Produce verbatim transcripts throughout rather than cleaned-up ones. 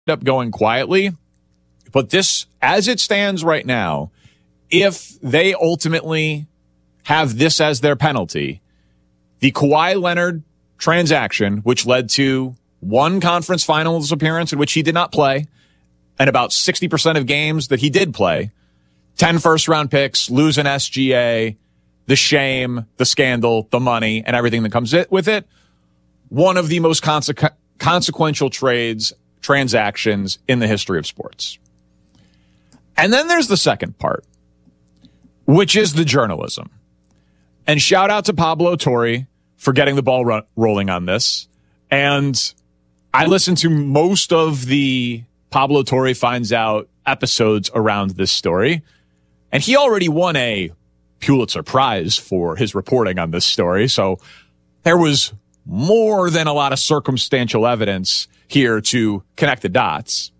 up going quietly. But this, as it stands right now, if they ultimately have this as their penalty, the Kawhi Leonard transaction, which led to one conference finals appearance in which he did not play, and about sixty percent of games that he did play, ten first-round picks, lose an S G A, the shame, the scandal, the money, and everything that comes with it, one of the most consequ- consequential trades, transactions in the history of sports. And then there's the second part, which is the journalism. And shout out to Pablo Torre for getting the ball ro- rolling on this. And I listened to most of the Pablo Torre Finds Out episodes around this story. And he already won a Pulitzer Prize for his reporting on this story. So there was more than a lot of circumstantial evidence here to connect the dots.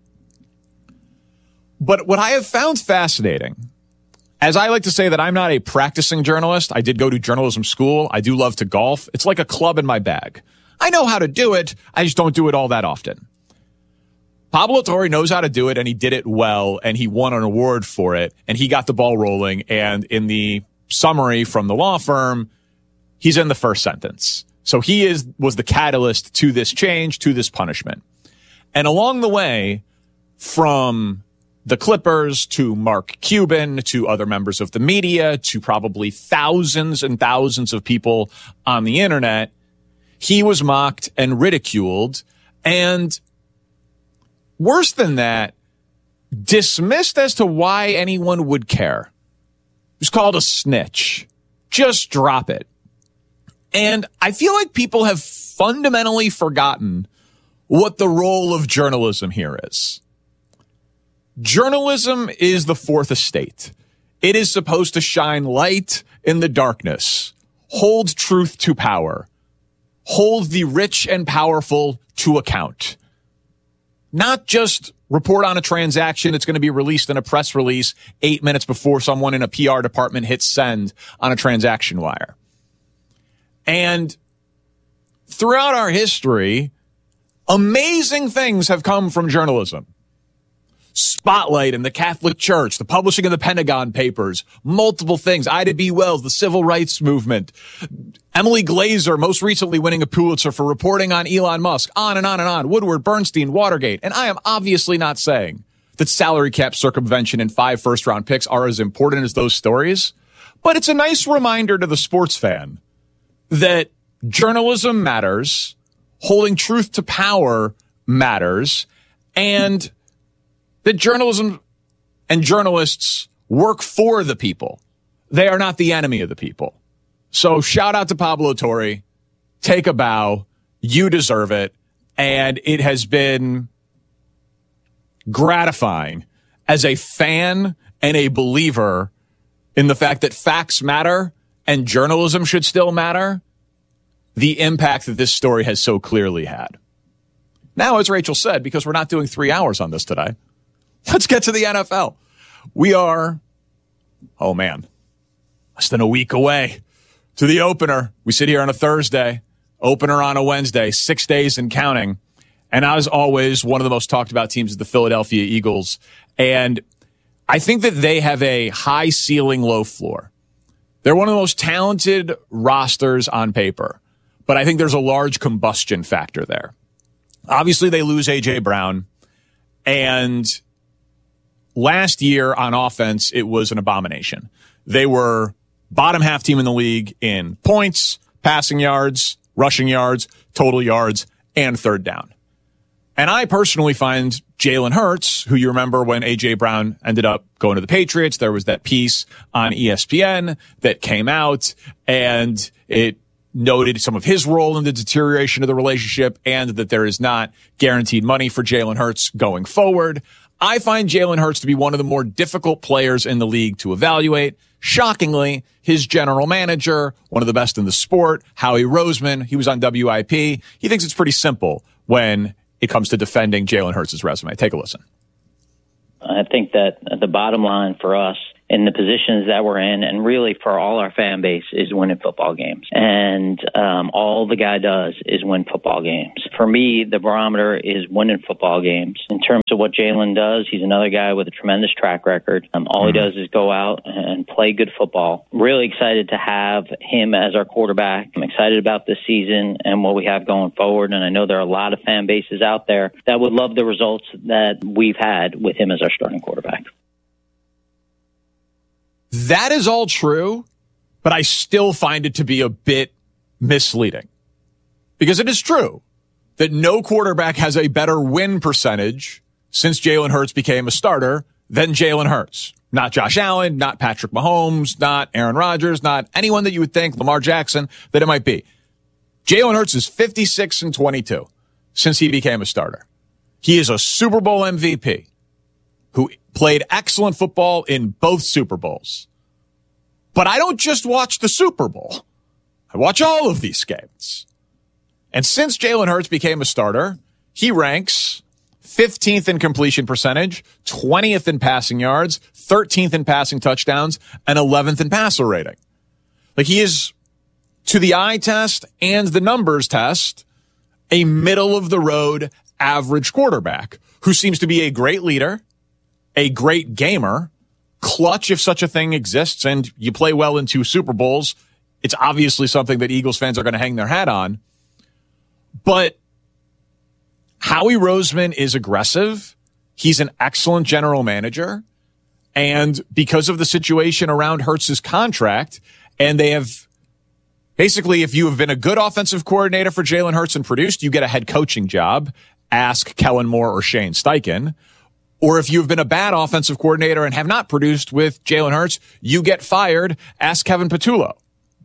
But what I have found fascinating, as I like to say that I'm not a practicing journalist, I did go to journalism school. I do love to golf. It's like a club in my bag. I know how to do it. I just don't do it all that often. Pablo Torre knows how to do it, and he did it well, and he won an award for it, and he got the ball rolling. And in the summary from the law firm, he's in the first sentence. So he is was the catalyst to this change, to this punishment. And along the way, from the Clippers to Mark Cuban to other members of the media to probably thousands and thousands of people on the internet, he was mocked and ridiculed, and worse than that, dismissed as to why anyone would care. He was called a snitch. Just drop it. And I feel like people have fundamentally forgotten what the role of journalism here is. Journalism is the fourth estate. It is supposed to shine light in the darkness, hold truth to power, hold the rich and powerful to account. Not just report on a transaction that's going to be released in a press release eight minutes before someone in a P R department hits send on a transaction wire. And throughout our history, amazing things have come from journalism. Spotlight in the Catholic Church, the publishing of the Pentagon Papers, multiple things. Ida B. Wells, the civil rights movement. Emily Glazer, most recently winning a Pulitzer for reporting on Elon Musk, on and on and on. Woodward, Bernstein, Watergate. And I am obviously not saying that salary cap circumvention and five first-round picks are as important as those stories, but it's a nice reminder to the sports fan that journalism matters, holding truth to power matters, and that journalism and journalists work for the people. They are not the enemy of the people. So shout out to Pablo Torre. Take a bow. You deserve it. And it has been gratifying as a fan and a believer in the fact that facts matter and journalism should still matter, the impact that this story has so clearly had. Now, as Rachel said, because we're not doing three hours on this today, let's get to the N F L. We are, oh man, less than a week away to the opener. We sit here on a Thursday, opener on a Wednesday, six days and counting. And as always, one of the most talked about teams is the Philadelphia Eagles. And I think that they have a high ceiling, low floor. They're one of the most talented rosters on paper, but I think there's a large combustion factor there. Obviously, they lose A J Brown, and last year on offense, it was an abomination. They were bottom half team in the league in points, passing yards, rushing yards, total yards, and third down. And I personally find Jalen Hurts, who you remember when A J Brown ended up going to the Patriots, there was that piece on E S P N that came out, and it noted some of his role in the deterioration of the relationship and that there is not guaranteed money for Jalen Hurts going forward. I find Jalen Hurts to be one of the more difficult players in the league to evaluate. Shockingly, his general manager, one of the best in the sport, Howie Roseman, he was on W I P. He thinks it's pretty simple when it comes to defending Jalen Hurts' resume. Take a listen. I think that the bottom line for us in the positions that we're in, and really for all our fan base, is winning football games. And um, all the guy does is win football games. For me, the barometer is winning football games. In terms of what Jalen does, he's another guy with a tremendous track record. Um, all he does is go out and play good football. Really excited to have him as our quarterback. I'm excited about this season and what we have going forward. And I know there are a lot of fan bases out there that would love the results that we've had with him as our starting quarterback. That is all true, but I still find it to be a bit misleading. Because it is true that no quarterback has a better win percentage since Jalen Hurts became a starter than Jalen Hurts. Not Josh Allen, not Patrick Mahomes, not Aaron Rodgers, not anyone that you would think, Lamar Jackson, that it might be. Jalen Hurts is fifty-six and twenty-two since he became a starter. He is a Super Bowl M V P who played excellent football in both Super Bowls. But I don't just watch the Super Bowl. I watch all of these games. And since Jalen Hurts became a starter, he ranks fifteenth in completion percentage, twentieth in passing yards, thirteenth in passing touchdowns, and eleventh in passer rating. Like, he is, to the eye test and the numbers test, a middle-of-the-road average quarterback who seems to be a great leader, a great gamer, clutch if such a thing exists, and you play well in two Super Bowls. It's obviously something that Eagles fans are going to hang their hat on. But Howie Roseman is aggressive. He's an excellent general manager. And because of the situation around Hurts' contract, and they have basically, if you have been a good offensive coordinator for Jalen Hurts and produced, you get a head coaching job. Ask Kellen Moore or Shane Steichen. Or if you've been a bad offensive coordinator and have not produced with Jalen Hurts, you get fired. Ask Kevin Patullo.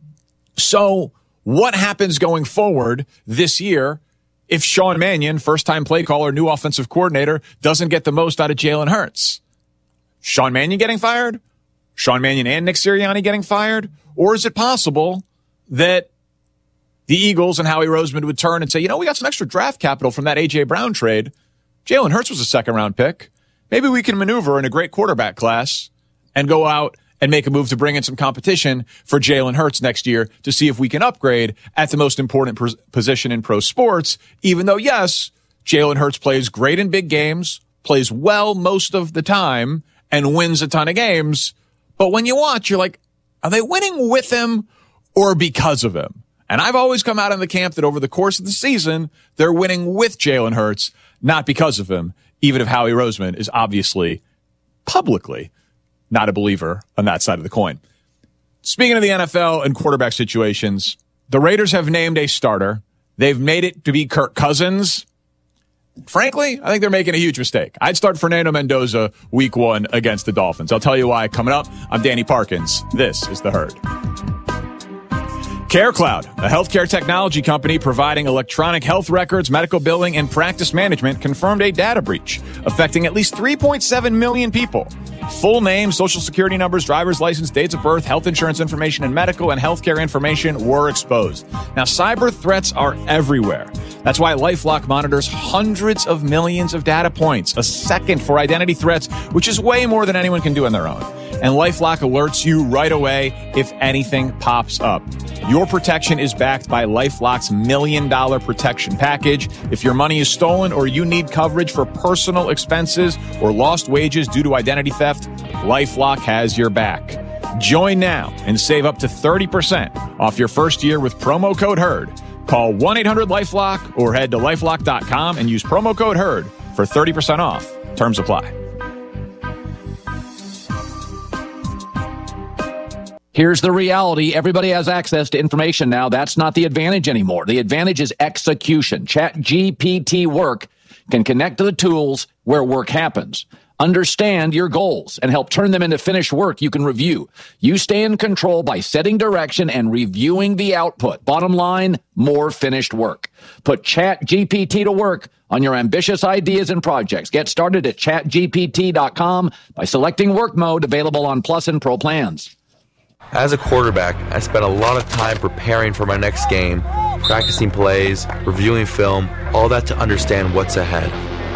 So what happens going forward this year if Sean Mannion, first-time play caller, new offensive coordinator, doesn't get the most out of Jalen Hurts? Sean Mannion getting fired? Sean Mannion and Nick Sirianni getting fired? Or is it possible that the Eagles and Howie Roseman would turn and say, you know, we got some extra draft capital from that A J. Brown trade. Jalen Hurts was a second-round pick. Maybe we can maneuver in a great quarterback class and go out and make a move to bring in some competition for Jalen Hurts next year to see if we can upgrade at the most important pos- position in pro sports, even though, yes, Jalen Hurts plays great in big games, plays well most of the time, and wins a ton of games. But when you watch, you're like, are they winning with him or because of him? And I've always come out in the camp that over the course of the season, they're winning with Jalen Hurts, not because of him, even if Howie Roseman is obviously publicly not a believer on that side of the coin. Speaking of the N F L and quarterback situations, the Raiders have named a starter. They've made it to be Kirk Cousins. Frankly, I think they're making a huge mistake. I'd start Fernando Mendoza week one against the Dolphins. I'll tell you why coming up. I'm Danny Parkins. This is The Herd. CareCloud, a healthcare technology company providing electronic health records, medical billing, and practice management, confirmed a data breach affecting at least three point seven million people. Full name, social security numbers, driver's license, dates of birth, health insurance information, and medical and healthcare information were exposed. Now, cyber threats are everywhere. That's why LifeLock monitors hundreds of millions of data points a second for identity threats, which is way more than anyone can do on their own. And LifeLock alerts you right away if anything pops up. Your protection is backed by LifeLock's Million Dollar Protection Package. If your money is stolen or you need coverage for personal expenses or lost wages due to identity theft, LifeLock has your back. Join now and save up to thirty percent off your first year with promo code HERD. Call one eight hundred LifeLock or head to lifelock dot com and use promo code HERD for thirty percent off. Terms apply. Here's the reality. Everybody has access to information now. That's not the advantage anymore. The advantage is execution. ChatGPT Work can connect to the tools where work happens. Understand your goals and help turn them into finished work you can review. You stay in control by setting direction and reviewing the output. Bottom line, more finished work. Put ChatGPT to work on your ambitious ideas and projects. Get started at chat G P T dot com by selecting work mode, available on Plus and Pro plans. As a quarterback, I spent a lot of time preparing for my next game, practicing plays, reviewing film, all that to understand what's ahead.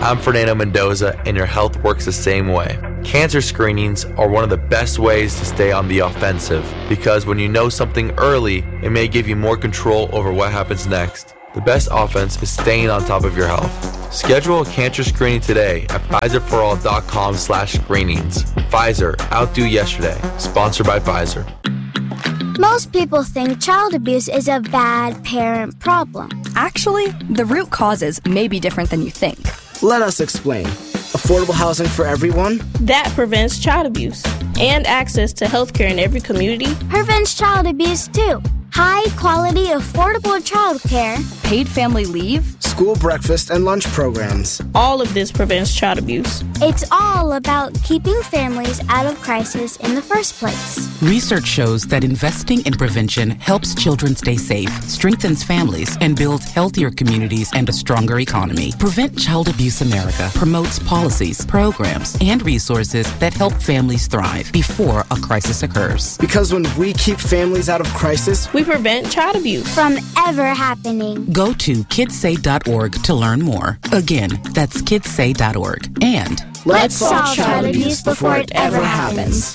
I'm Fernando Mendoza, and your health works the same way. Cancer screenings are one of the best ways to stay on the offensive, because when you know something early, it may give you more control over what happens next. The best offense is staying on top of your health. Schedule a cancer screening today at Pfizer for all dot com slash screenings. Pfizer, outdo yesterday. Sponsored by Pfizer. Most people think child abuse is a bad parent problem. Actually, the root causes may be different than you think. Let us explain. Affordable housing for everyone? That prevents child abuse. And access to health care in every community prevents child abuse too. High quality, affordable child care. Paid family leave. School breakfast and lunch programs. All of this prevents child abuse. It's all about keeping families out of crisis in the first place. Research shows that investing in prevention helps children stay safe, strengthens families, and builds healthier communities and a stronger economy. Prevent Child Abuse America promotes policies, programs, and resources that help families thrive before a crisis occurs. Because when we keep families out of crisis, we prevent child abuse from ever happening. Go to kids say dot org to learn more. Again, that's kids say dot org. And let's solve child abuse before it ever happens.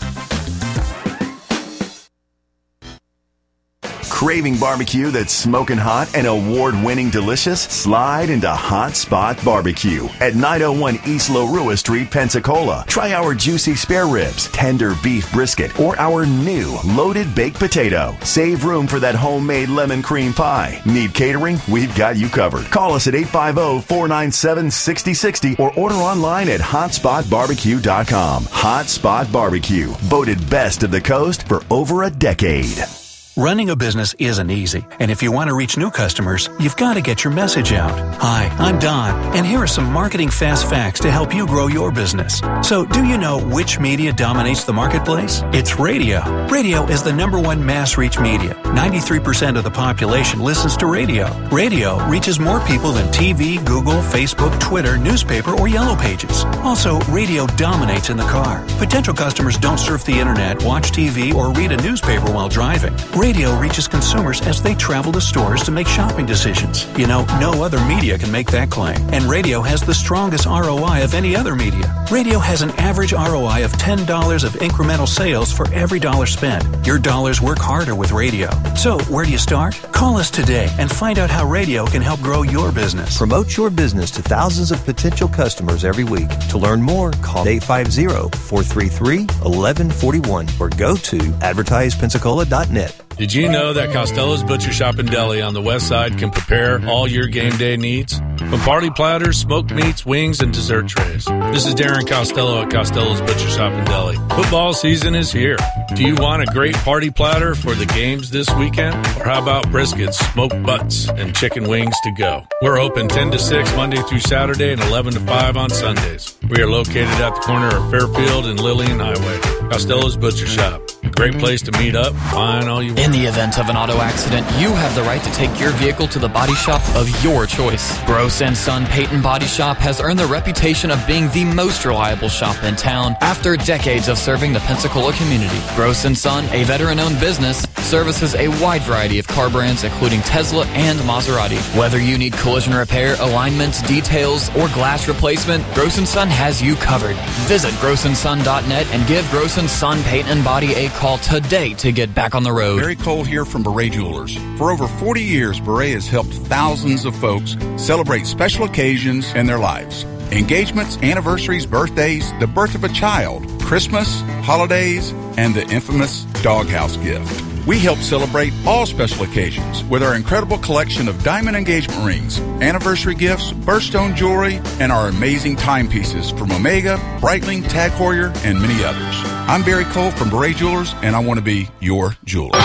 Craving barbecue that's smoking hot and award-winning delicious? Slide into Hot Spot Barbecue at nine oh one East Larua Street, Pensacola. Try our juicy spare ribs, tender beef brisket, or our new loaded baked potato. Save room for that homemade lemon cream pie. Need catering? We've got you covered. Call us at eight five zero, four nine seven, six zero six zero or order online at hot spot barbecue dot com. Hot Spot Barbecue, voted best of the coast for over a decade. Running a business isn't easy, and if you want to reach new customers, you've got to get your message out. Hi, I'm Don, and here are some marketing fast facts to help you grow your business. So, do you know which media dominates the marketplace? It's radio. Radio is the number one mass reach media. ninety-three percent of the population listens to radio. Radio reaches more people than T V, Google, Facebook, Twitter, newspaper, or Yellow Pages. Also, radio dominates in the car. Potential customers don't surf the internet, watch T V, or read a newspaper while driving. Radio reaches consumers as they travel to stores to make shopping decisions. You know, no other media can make that claim. And radio has the strongest R O I of any other media. Radio has an average R O I of ten dollars of incremental sales for every dollar spent. Your dollars work harder with radio. So, where do you start? Call us today and find out how radio can help grow your business. Promote your business to thousands of potential customers every week. To learn more, call eight five zero, four three three, one one four one or go to advertise pensacola dot net. Did you know that Costello's Butcher Shop and Deli on the west side can prepare all your game day needs? From party platters, smoked meats, wings, and dessert trays. This is Darren Costello at Costello's Butcher Shop and Deli. Football season is here. Do you want a great party platter for the games this weekend? Or how about briskets, smoked butts, and chicken wings to go? We're open ten to six Monday through Saturday and eleven to five on Sundays. We are located at the corner of Fairfield and Lillian Highway. Costello's Butcher Shop. A great place to meet up, find all you want. In the event of an auto accident, you have the right to take your vehicle to the body shop of your choice. Gross and Son Peyton Body Shop has earned the reputation of being the most reliable shop in town after decades of serving the Pensacola community. Gross and Son, a veteran-owned business, services a wide variety of car brands including Tesla and Maserati. Whether you need collision repair, alignments, details, or glass replacement, Gross and Son has you covered. Visit gross and son dot net and give Gross and Son Peyton Body a call today to get back on the road. Barry Cole here from Beret Jewelers. For over forty years, Beret has helped thousands of folks celebrate special occasions in their lives. Engagements, anniversaries, birthdays, the birth of a child, Christmas, holidays, and the infamous doghouse gift. We help celebrate all special occasions with our incredible collection of diamond engagement rings, anniversary gifts, birthstone jewelry, and our amazing timepieces from Omega, Breitling, Tag Heuer, and many others. I'm Barry Cole from Beret Jewelers, and I want to be your jeweler.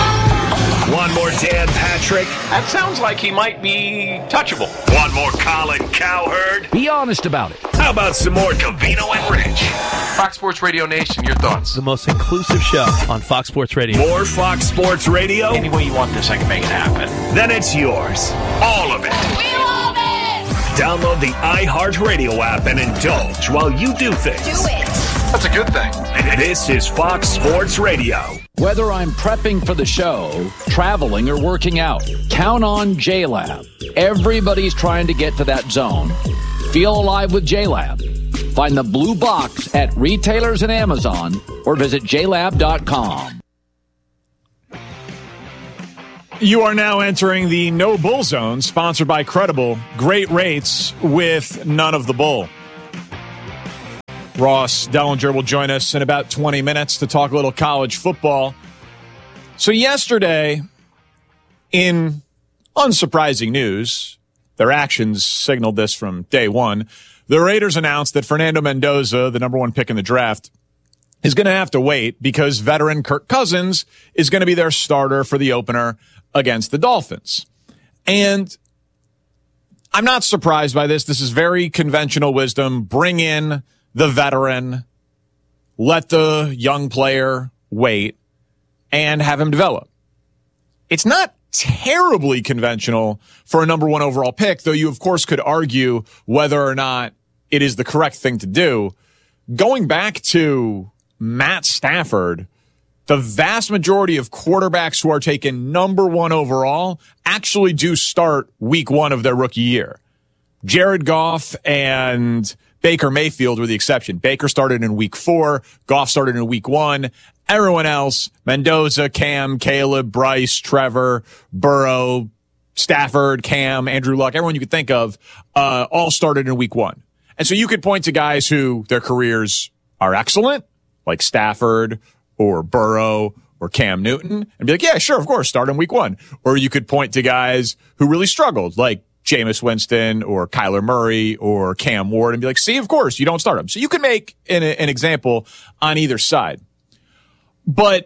One more Dan Patrick. That sounds like he might be touchable. One more Colin Cowherd. Be honest about it. How about some more Covino and Rich? Fox Sports Radio Nation, your thoughts? The most inclusive show on Fox Sports Radio. More Fox Sports Radio? Any way you want this, I can make it happen. Then it's yours. All of it. We love it! Download the iHeartRadio app and indulge while you do things. Do it! That's a good thing. This is Fox Sports Radio. Whether I'm prepping for the show, traveling, or working out, count on J-Lab. Everybody's trying to get to that zone. Feel alive with J-Lab. Find the blue box at retailers and Amazon or visit j lab dot com. You are now entering the No Bull Zone, sponsored by Credible. Great rates with none of the bull. Ross Dellinger will join us in about twenty minutes to talk a little college football. So yesterday, in unsurprising news, their actions signaled this from day one, the Raiders announced that Fernando Mendoza, the number one pick in the draft, is going to have to wait because veteran Kirk Cousins is going to be their starter for the opener against the Dolphins. And I'm not surprised by this. This is very conventional wisdom. Bring in the veteran, let the young player wait, and have him develop. It's not terribly conventional for a number one overall pick, though you, of course, could argue whether or not it is the correct thing to do. Going back to Matt Stafford, the vast majority of quarterbacks who are taken number one overall actually do start week one of their rookie year. Jared Goff and Baker Mayfield were the exception. Baker started in week four. Goff started in week one. Everyone else, Mendoza, Cam, Caleb, Bryce, Trevor, Burrow, Stafford, Cam, Andrew Luck, everyone you could think of, uh, all started in week one. And so you could point to guys who their careers are excellent, like Stafford or Burrow or Cam Newton, and be like, yeah, sure, of course, start in week one. Or you could point to guys who really struggled, like Jameis Winston or Kyler Murray or Cam Ward, and be like, see, of course, you don't start them. So you could make an, an example on either side. But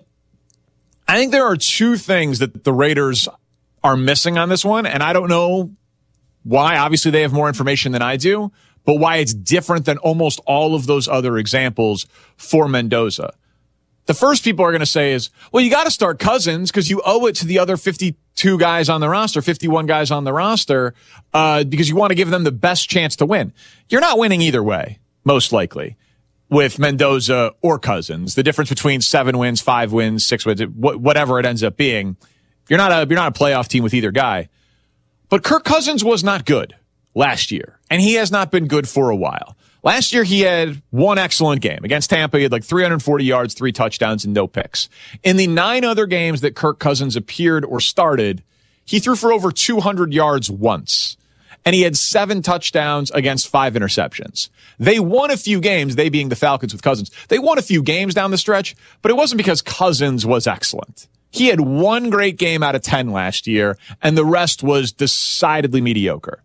I think there are two things that the Raiders are missing on this one, and I don't know why. Obviously, they have more information than I do, but why it's different than almost all of those other examples for Mendoza. The first people are going to say is, well, you got to start Cousins because you owe it to the other fifty-two guys on the roster, fifty-one guys on the roster, uh, because you want to give them the best chance to win. You're not winning either way, most likely, with Mendoza or Cousins. The difference between seven wins, five wins, six wins, whatever it ends up being, you're not a, you're not a playoff team with either guy. But Kirk Cousins was not good last year, and he has not been good for a while. Last year, he had one excellent game. Against Tampa, he had like three hundred forty yards, three touchdowns, and no picks. In the nine other games that Kirk Cousins appeared or started, he threw for over two hundred yards once. And he had seven touchdowns against five interceptions. They won a few games, they being the Falcons with Cousins. They won a few games down the stretch, but it wasn't because Cousins was excellent. He had one great game out of ten last year, and the rest was decidedly mediocre.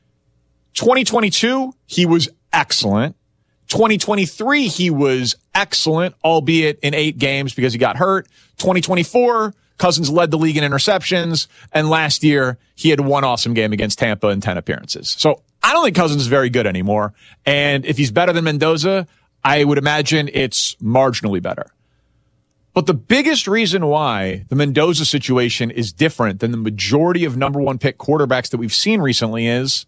twenty twenty-two, he was excellent. twenty twenty-three, he was excellent, albeit in eight games because he got hurt. twenty twenty-four, Cousins led the league in interceptions, and last year he had one awesome game against Tampa in ten appearances. So I don't think Cousins is very good anymore, and if he's better than Mendoza, I would imagine it's marginally better. But the biggest reason why the Mendoza situation is different than the majority of number one pick quarterbacks that we've seen recently is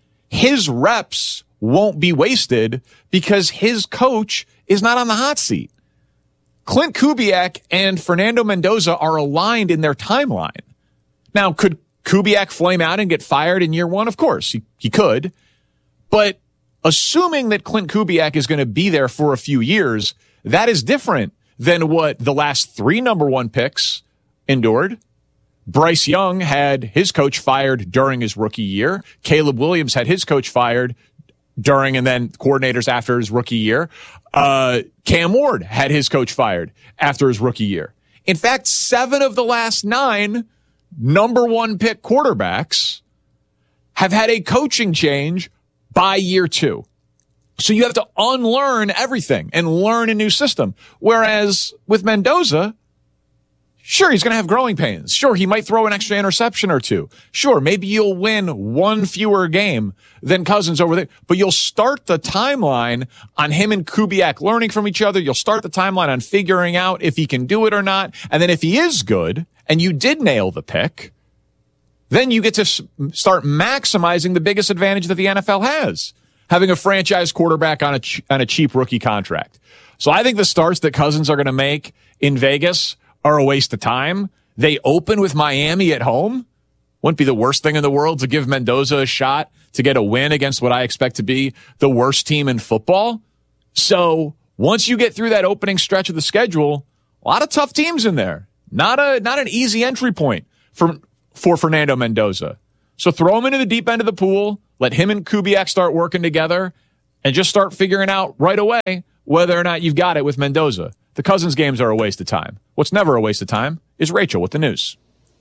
his reps won't be wasted because his coach is not on the hot seat. Clint Kubiak and Fernando Mendoza are aligned in their timeline. Now, could Kubiak flame out and get fired in year one? Of course, he, he could. But assuming that Clint Kubiak is going to be there for a few years, that is different than what the last three number one picks endured. Bryce Young had his coach fired during his rookie year. Caleb Williams had his coach fired during and then coordinators after his rookie year. Uh, Cam Ward had his coach fired after his rookie year. In fact, seven of the last nine number one pick quarterbacks have had a coaching change by year two. So you have to unlearn everything and learn a new system. Whereas with Mendoza, sure, he's going to have growing pains. Sure, he might throw an extra interception or two. Sure, maybe you'll win one fewer game than Cousins over there. But you'll start the timeline on him and Kubiak learning from each other. You'll start the timeline on figuring out if he can do it or not. And then if he is good, and you did nail the pick, then you get to start maximizing the biggest advantage that the N F L has, having a franchise quarterback on a, ch- on a cheap rookie contract. So I think the starts that Cousins are going to make in Vegas are a waste of time. They open with Miami at home. Wouldn't be the worst thing in the world to give Mendoza a shot to get a win against what I expect to be the worst team in football. So once you get through that opening stretch of the schedule, a lot of tough teams in there. Not a not an easy entry point for, for Fernando Mendoza. So throw him into the deep end of the pool, let him and Kubiak start working together, and just start figuring out right away whether or not you've got it with Mendoza. The Cousins games are a waste of time. What's never a waste of time is Rachel with the news.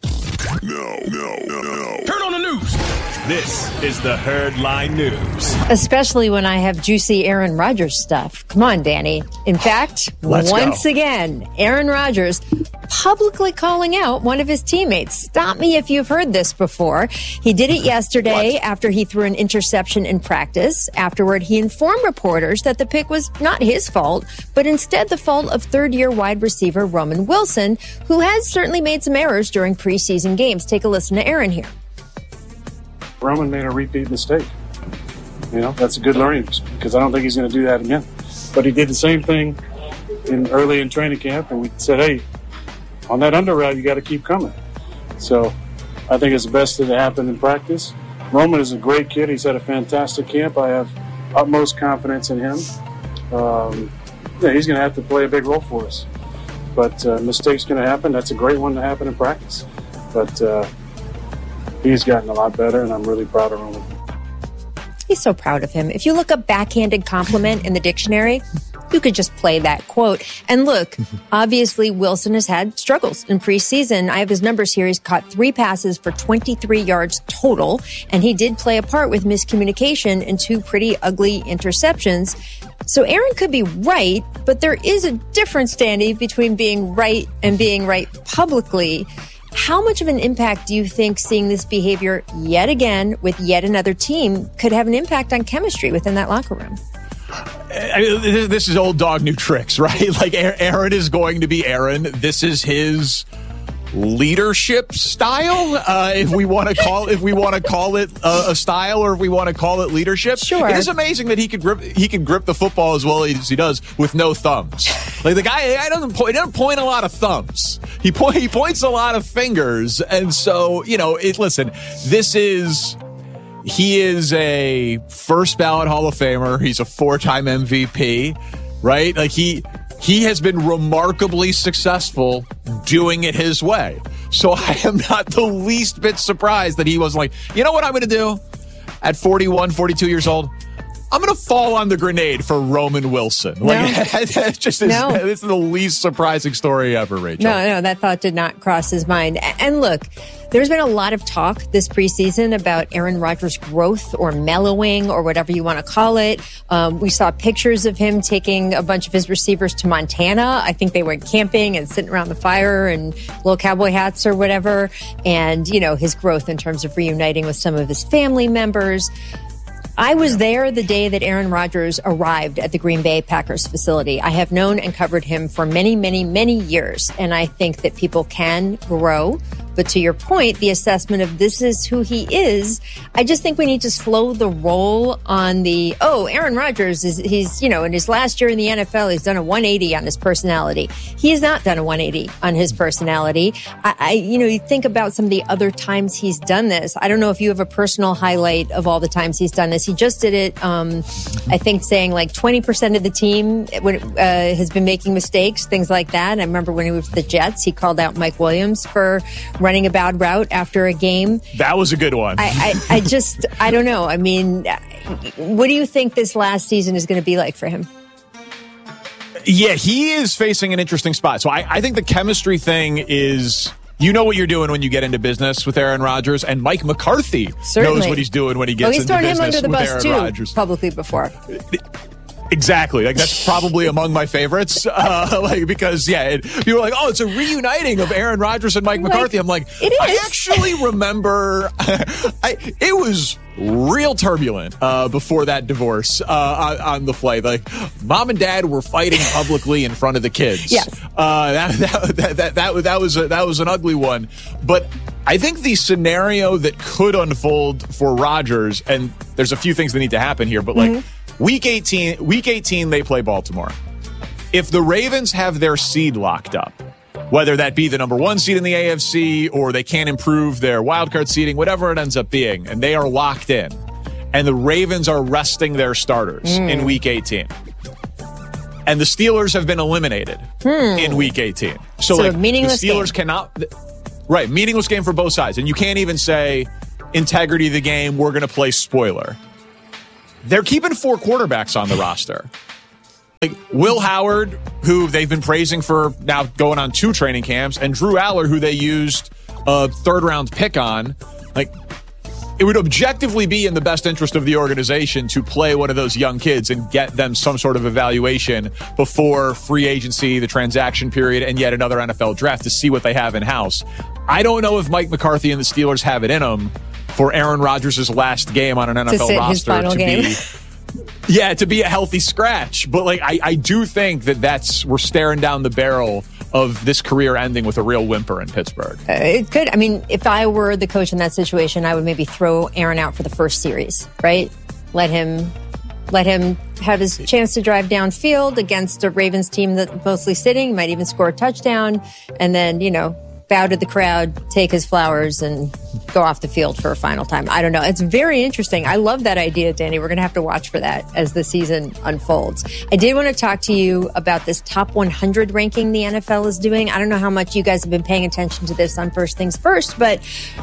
No, no, no, no. Turn on the news. This is the Herd Line News. Especially when I have juicy Aaron Rodgers stuff. Come on, Danny. In fact, Let's once go. again, Aaron Rodgers publicly calling out one of his teammates. Stop me if you've heard this before. He did it yesterday after he threw an interception in practice. Afterward, he informed reporters that the pick was not his fault, but instead the fault of third-year wide receiver Roman Wilson, who has certainly made some errors during preseason games. Take a listen to Aaron here. Roman made a repeat mistake. You know, that's a good learning because I don't think he's going to do that again. But he did the same thing in early in training camp, and we said, hey, on that under route, you got to keep coming. So I think it's the best thing that happened in practice. Roman is a great kid. He's had a fantastic camp. I have utmost confidence in him. Um, yeah, he's going to have to play a big role for us. But uh, mistakes going to happen. That's a great one to happen in practice. But uh, he's gotten a lot better, and I'm really proud of Roman. He's so proud of him. If you look up backhanded compliment in the dictionary, you could just play that quote. And look, obviously Wilson has had struggles in preseason. I have his numbers here. He's caught three passes for twenty-three yards total, and he did play a part with miscommunication and two pretty ugly interceptions. So Aaron could be right, but there is a difference, Danny, between being right and being right publicly. How much of an impact do you think seeing this behavior yet again with yet another team could have an impact on chemistry within that locker room? I mean, this is old dog, new tricks, right? Like Aaron is going to be Aaron. This is his leadership style, uh, if we want to call if we want to call it a, a style, or if we want to call it leadership. Sure. It is amazing that he could grip he can grip the football as well as he does with no thumbs. Like the guy, guy doesn't point, he doesn't point a lot of thumbs. He point he points a lot of fingers, and so you know. It, listen, this is. He is a first ballot Hall of Famer. He's a four-time M V P, right? Like he he has been remarkably successful doing it his way. So I am not the least bit surprised that he was like, you know what I'm going to do at forty-one, forty-two years old? I'm going to fall on the grenade for Roman Wilson. No. Like, that just is, No. this is the least surprising story ever, Rachel. No, no, that thought did not cross his mind. And look, there's been a lot of talk this preseason about Aaron Rodgers' growth or mellowing or whatever you want to call it. Um, we saw pictures of him taking a bunch of his receivers to Montana. I think they went camping and sitting around the fire and little cowboy hats or whatever. And, you know, his growth in terms of reuniting with some of his family members. I was there the day that Aaron Rodgers arrived at the Green Bay Packers facility. I have known and covered him for many, many, many years. And I think that people can grow. But to your point, the assessment of this is who he is, I just think we need to slow the roll on the, oh, Aaron Rodgers, is he's, you know, in his last year in the N F L, he's done a one eighty on his personality. He has not done a one eighty on his personality. I, I, you know, you think about some of the other times he's done this. I don't know if you have a personal highlight of all the times he's done this. He just did it, um, I think, saying like twenty percent of the team when, uh, has been making mistakes, things like that. I remember when he was with the Jets, he called out Mike Williams for running a bad route after a game. That was a good one. I, I, I just, I don't know. I mean, what do you think this last season is going to be like for him? Yeah, he is facing an interesting spot. So I, I think the chemistry thing is, you know what you're doing when you get into business with Aaron Rodgers, and Mike McCarthy Certainly. knows what he's doing when he gets oh, he's into thrown business him under the with bus Aaron too, Rodgers. publicly before. Exactly. Like that's probably among my favorites. Uh, like because yeah, it, people are like, oh, it's a reuniting of Aaron Rodgers and Mike Like, McCarthy. I'm like, it is. I actually remember. I, it was real turbulent uh, before that divorce uh, on, on the flight. Like, mom and dad were fighting publicly in front of the kids. Yes. Uh, that, that, that, that, that, that was a, that was an ugly one. But I think the scenario that could unfold for Rodgers, and there's a few things that need to happen here, but like. Mm-hmm. Week eighteen, week eighteen, they play Baltimore. If the Ravens have their seed locked up, whether that be the number one seed in the A F C or they can't improve their wildcard seeding, whatever it ends up being, and they are locked in, and the Ravens are resting their starters mm. in Week eighteen. And the Steelers have been eliminated hmm. in Week eighteen. So, so like, meaningless the Steelers game. cannot... Right, meaningless game for both sides. And you can't even say, integrity of the game, we're going to play spoiler. They're keeping four quarterbacks on the roster. Like Will Howard, who they've been praising for now going on two training camps, and Drew Aller, who they used a third-round pick on. Like, it would objectively be in the best interest of the organization to play one of those young kids and get them some sort of evaluation before free agency, the transaction period, and yet another N F L draft to see what they have in-house. I don't know if Mike McCarthy and the Steelers have it in them for Aaron Rodgers' last game on an N F L to sit roster his final to game. be... Yeah, to be a healthy scratch. But like, I, I do think that that's we're staring down the barrel of this career ending with a real whimper in Pittsburgh. Uh, it could. I mean, if I were the coach in that situation, I would maybe throw Aaron out for the first series, right? Let him, let him have his chance to drive downfield against a Ravens team that's mostly sitting, might even score a touchdown, and then, you know, bow to the crowd, take his flowers, and go off the field for a final time. I don't know. It's very interesting. I love that idea, Danny. We're going to have to watch for that as the season unfolds. I did want to talk to you about this top one hundred ranking the N F L is doing. I don't know how much you guys have been paying attention to this on First Things First, but...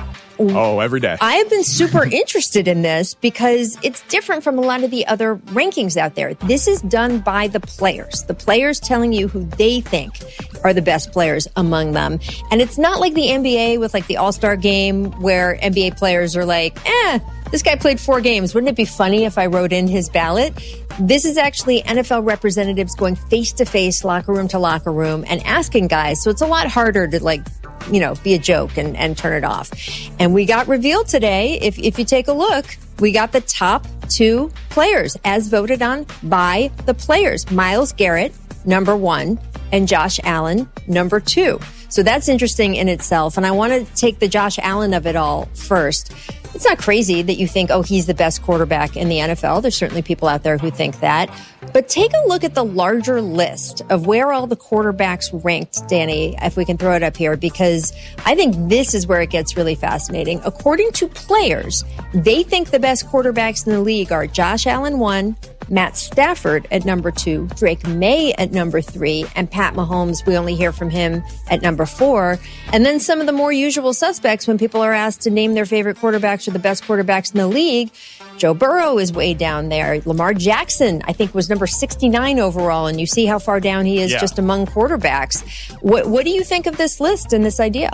Oh, every day. I have been super interested in this because it's different from a lot of the other rankings out there. This is done by the players. The players telling you who they think are the best players among them. And it's not like the N B A with like the All-Star game where N B A players are like, eh, this guy played four games. Wouldn't it be funny if I wrote in his ballot? This is actually N F L representatives going face-to-face, locker room to locker room, and asking guys. So it's a lot harder to like, you know, be a joke and, and turn it off. And we got revealed today, if, if you take a look, we got the top two players as voted on by the players. Myles Garrett, number one, and Josh Allen, number two. So that's interesting in itself. And I want to take the Josh Allen of it all first. It's not crazy that you think, oh, he's the best quarterback in the N F L. There's certainly people out there who think that. But take a look at the larger list of where all the quarterbacks ranked, Danny, if we can throw it up here, because I think this is where it gets really fascinating. According to players, they think the best quarterbacks in the league are Josh Allen, one, Matt Stafford at number two, Drake May at number three, and Pat Mahomes, we only hear from him at number four. And then some of the more usual suspects when people are asked to name their favorite quarterbacks or the best quarterbacks in the league. Joe Burrow is way down there. Lamar Jackson, I think, was number sixty-nine overall, and you see how far down he is yeah. just among quarterbacks. What, what do you think of this list and this idea?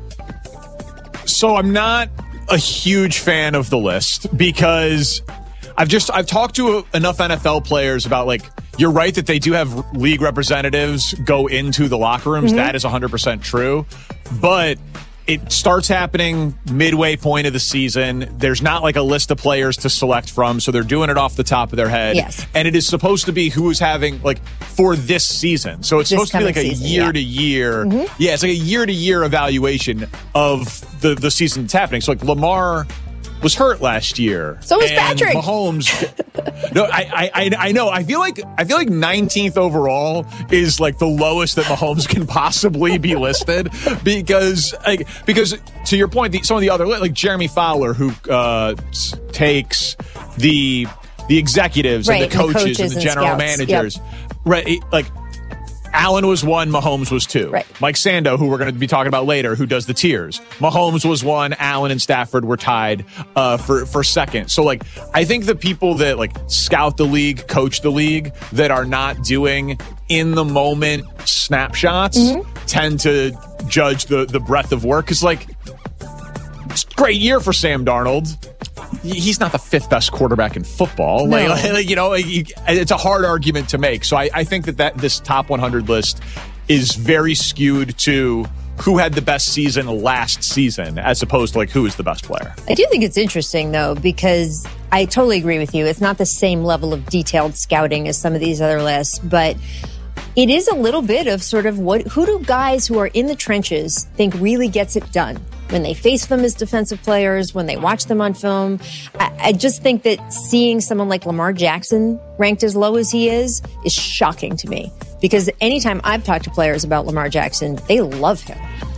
So I'm not a huge fan of the list because I've just I've talked to enough N F L players about, like, you're right that they do have league representatives go into the locker rooms. Mm-hmm. That is one hundred percent true. But it starts happening midway point of the season. There's not like a list of players to select from, so they're doing it off the top of their head. Yes. And it is supposed to be who is having, like, for this season. So it's this supposed to be like a season, year yeah. to year. Mm-hmm. Yeah, it's like a year to year evaluation of the, the season that's happening. So, like, Lamar was hurt last year. So was and Patrick. Mahomes. No, I, I, I know. I feel like I feel like nineteenth overall is like the lowest that Mahomes can possibly be listed because, like, because to your point, the, some of the other, like Jeremy Fowler, who uh, takes the the executives right, and the coaches, the coaches and the and general scouts. managers, Yep. right? Like, Allen was one, Mahomes was two. Right. Mike Sando, who we're going to be talking about later, who does the tiers. Mahomes was one, Allen and Stafford were tied uh, for, for second. So, like, I think the people that, like, scout the league, coach the league, that are not doing in-the-moment snapshots mm-hmm. tend to judge the, the breadth of work. Because, like, it's a great year for Sam Darnold. He's not the fifth best quarterback in football. No. Like, like, you know, it's a hard argument to make. So I, I think that, that this top one hundred list is very skewed to who had the best season last season as opposed to, like, who is the best player. I do think it's interesting, though, because I totally agree with you. It's not the same level of detailed scouting as some of these other lists, but it is a little bit of sort of what, who do guys who are in the trenches think really gets it done? When they face them as defensive players, when they watch them on film. I, I just think that seeing someone like Lamar Jackson ranked as low as he is is shocking to me. Because anytime I've talked to players about Lamar Jackson, they love him.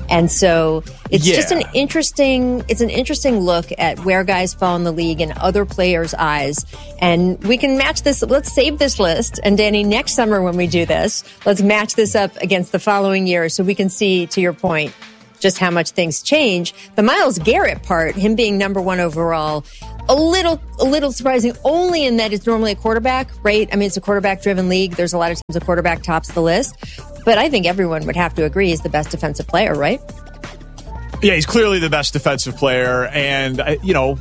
And so it's Yeah. just an interesting, it's an interesting look at where guys fall in the league and other players' eyes. And we can match this. Let's save this list. And Danny, next summer when we do this, let's match this up against the following year so we can see, to your point, just how much things change. The Myles Garrett part, him being number one overall, a little, a little surprising, only in that it's normally a quarterback, right? I mean, it's a quarterback-driven league. There's a lot of times a quarterback tops the list. But I think everyone would have to agree he's the best defensive player, right? Yeah, he's clearly the best defensive player. And, uh, you know,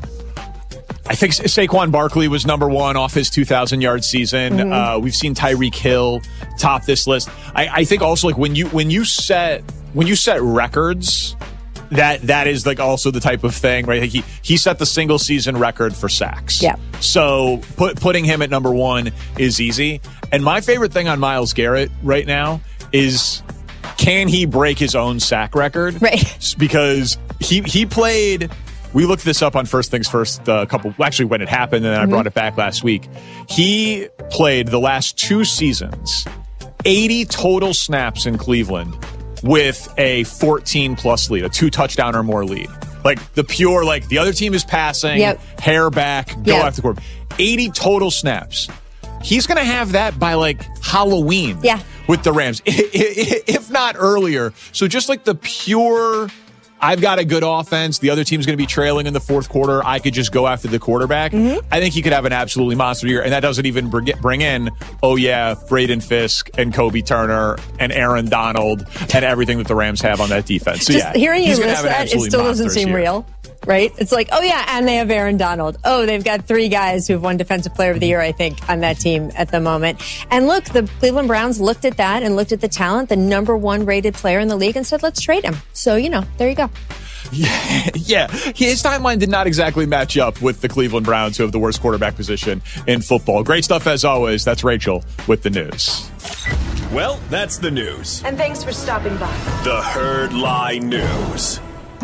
I think Saquon Barkley was number one off his two thousand yard season. Mm-hmm. Uh, we've seen Tyreek Hill top this list. I, I think also, like, when you when you set when you set records, that that is like also the type of thing, right? Like he he set the single season record for sacks. Yeah. So put, putting him at number one is easy. And my favorite thing on Myles Garrett right now is, can he break his own sack record? Right. Because he he played. We looked this up on First Things First a couple, actually when it happened, and then mm-hmm. I brought it back last week. He played the last two seasons, eighty total snaps in Cleveland with a fourteen plus lead, a two touchdown or more lead. Like the pure, like the other team is passing, yep. hair back, go yep. after the quarterback. eighty total snaps. He's going to have that by like Halloween yeah. with the Rams, if not earlier. So just like the pure, I've got a good offense, the other team's going to be trailing in the fourth quarter, I could just go after the quarterback. Mm-hmm. I think he could have an absolutely monster year, and that doesn't even bring in, oh yeah, Braden Fisk and Kobe Turner and Aaron Donald and everything that the Rams have on that defense. So just yeah, hearing you list that, it still doesn't seem year. real. Right? It's like, oh yeah, and they have Aaron Donald. Oh, they've got three guys who've won Defensive Player of the Year, I think, on that team at the moment. And look, the Cleveland Browns looked at that and looked at the talent, the number one rated player in the league, and said, let's trade him. So, you know, there you go. Yeah, yeah, his timeline did not exactly match up with the Cleveland Browns, who have the worst quarterback position in football. Great stuff as always. That's Rachel with the news. Well, that's the news. And thanks for stopping by. The Herd Lie News.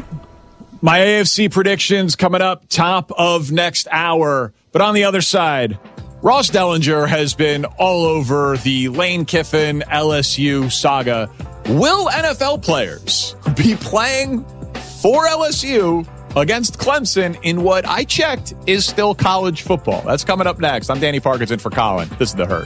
My A F C predictions coming up top of next hour. But on the other side, Ross Dellinger has been all over the Lane Kiffin L S U saga. Will N F L players be playing for L S U against Clemson in what I checked is still college football? That's coming up next. I'm Danny Parkinson for Colin. This is The Herd.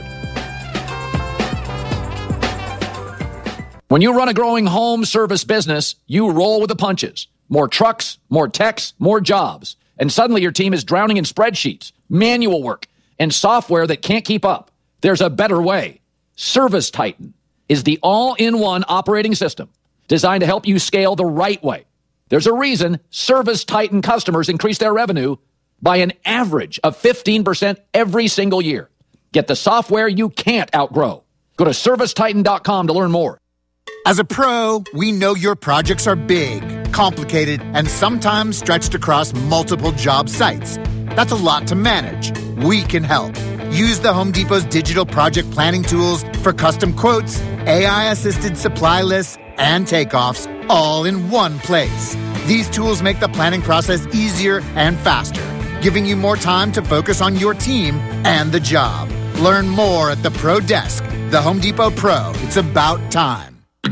When you run a growing home service business, you roll with the punches. More trucks, more techs, more jobs. And suddenly your team is drowning in spreadsheets, manual work, and software that can't keep up. There's a better way. Service Titan is the all-in-one operating system designed to help you scale the right way. There's a reason Service Titan customers increase their revenue by an average of fifteen percent every single year. Get the software you can't outgrow. Go to service titan dot com to learn more. As a pro, we know your projects are big, complicated, and sometimes stretched across multiple job sites. That's a lot to manage. We can help. Use the Home Depot's digital project planning tools for custom quotes, A I-assisted supply lists, and takeoffs all in one place. These tools make the planning process easier and faster, giving you more time to focus on your team and the job. Learn more at the Pro Desk. The Home Depot Pro. It's about time.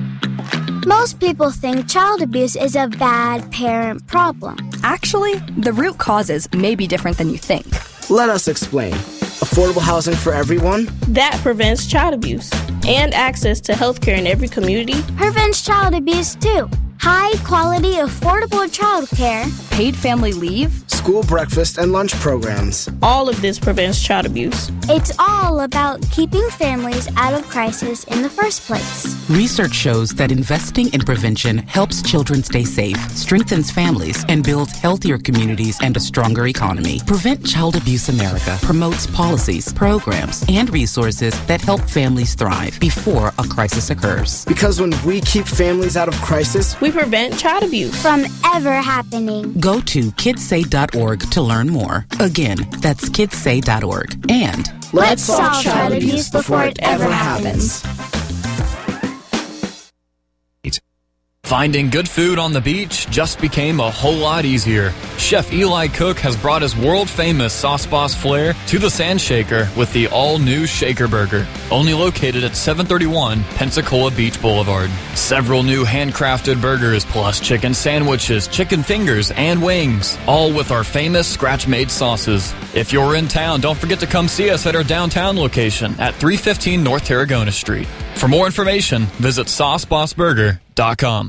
Most people think child abuse is a bad parent problem. Actually, the root causes may be different than you think. Let us explain. Affordable housing for everyone? That prevents child abuse. And access to health care in every community. Prevents child abuse, too. High-quality, affordable child care. Paid family leave. School breakfast and lunch programs. All of this prevents child abuse. It's all about keeping families out of crisis in the first place. Research shows that investing in prevention helps children stay safe, strengthens families, and builds healthier communities and a stronger economy. Prevent Child Abuse America promotes policies, programs, and resources that help families thrive before a crisis occurs. Because when we keep families out of crisis, we prevent child abuse from ever happening. Go to kids say dot org to learn more. Again, that's kids say dot org. And let's solve child abuse before it ever happens. Finding good food on the beach just became a whole lot easier. Chef Eli Cook has brought his world-famous Sauce Boss flair to the Sand Shaker with the all-new Shaker Burger, only located at seven thirty-one Pensacola Beach Boulevard. Several new handcrafted burgers plus chicken sandwiches, chicken fingers, and wings, all with our famous scratch-made sauces. If you're in town, don't forget to come see us at our downtown location at three fifteen North Tarragona Street. For more information, visit sauce boss burger dot com.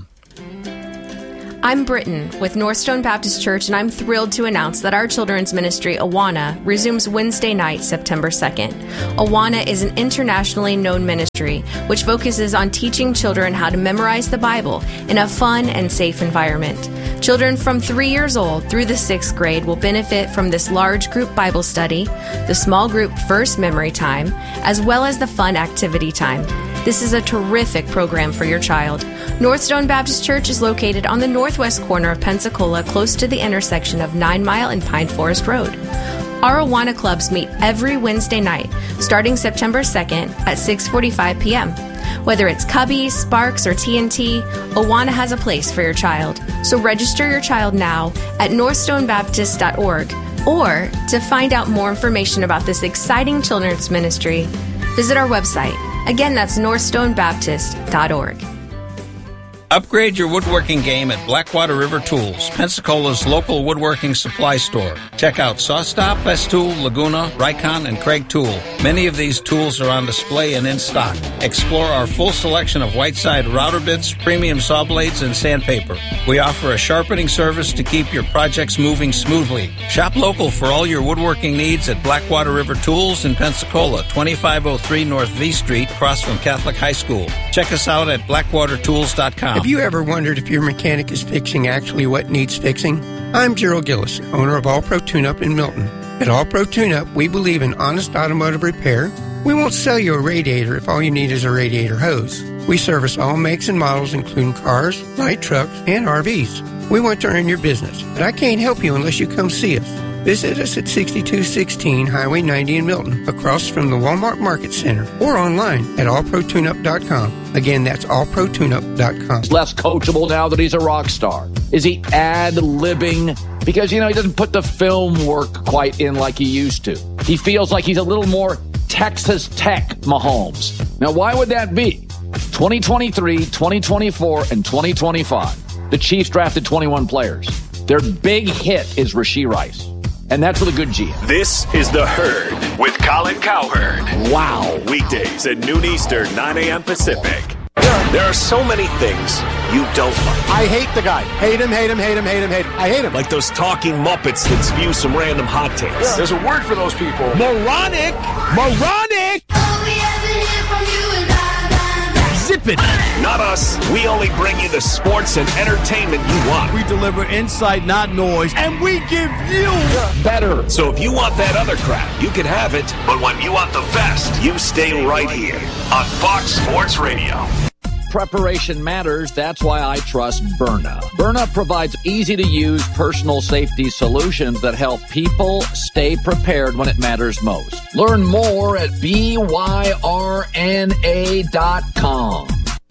I'm Britton with Northstone Baptist Church, and I'm thrilled to announce that our children's ministry, Awana, resumes Wednesday night, September second. Awana is an internationally known ministry which focuses on teaching children how to memorize the Bible in a fun and safe environment. Children from three years old through the sixth grade will benefit from this large group Bible study, the small group first memory time, as well as the fun activity time. This is a terrific program for your child. Northstone Baptist Church is located on the northwest corner of Pensacola, close to the intersection of Nine Mile and Pine Forest Road. Our Awana clubs meet every Wednesday night, starting September second at six forty-five p.m. Whether it's Cubbies, Sparks, or T N T, Awana has a place for your child. So register your child now at northstone baptist dot org. Or to find out more information about this exciting children's ministry, visit our website. Again, that's northstone baptist dot org. Upgrade your woodworking game at Blackwater River Tools, Pensacola's local woodworking supply store. Check out SawStop, Festool, Laguna, Rikon, and Craig Tool. Many of these tools are on display and in stock. Explore our full selection of Whiteside router bits, premium saw blades, and sandpaper. We offer a sharpening service to keep your projects moving smoothly. Shop local for all your woodworking needs at Blackwater River Tools in Pensacola, twenty-five oh three North V Street, across from Catholic High School. Check us out at blackwater tools dot com. Have you ever wondered if your mechanic is fixing actually what needs fixing? I'm Gerald Gillis, owner of All Pro Tune-Up in Milton. At All Pro Tune-Up, we believe in honest automotive repair. We won't sell you a radiator if all you need is a radiator hose. We service all makes and models, including cars, light trucks, and R Vs. We want to earn your business, but I can't help you unless you come see us. Visit us at sixty-two sixteen Highway ninety in Milton, across from the Walmart Market Center, or online at all pro tune up dot com. Again, that's all pro tune up dot com. Less coachable now that he's a rock star. Is he ad-libbing? Because, you know, he doesn't put the film work quite in like he used to. He feels like he's a little more Texas Tech Mahomes. Now, why would that be? twenty twenty-three, twenty twenty-four, and twenty twenty-five. The Chiefs drafted twenty-one players. Their big hit is Rashee Rice. And that's with a good G. This is The Herd with Colin Cowherd. Wow. Weekdays at noon Eastern, nine a.m. Pacific. There are so many things you don't like. I hate the guy. Hate him, hate him, hate him, hate him, hate him. I hate him. Like those talking Muppets that spew some random hot takes. Yeah. There's a word for those people. Moronic! Moronic! Zip it! Not us. We only bring you the sports and entertainment you want. We deliver insight, not noise, and we give you better. So if you want that other crap, you can have it. But when you want the best, you stay right here on Fox Sports Radio. Preparation matters. That's why I trust Byrna. Byrna provides easy-to-use personal safety solutions that help people stay prepared when it matters most. Learn more at B Y R N A dot com.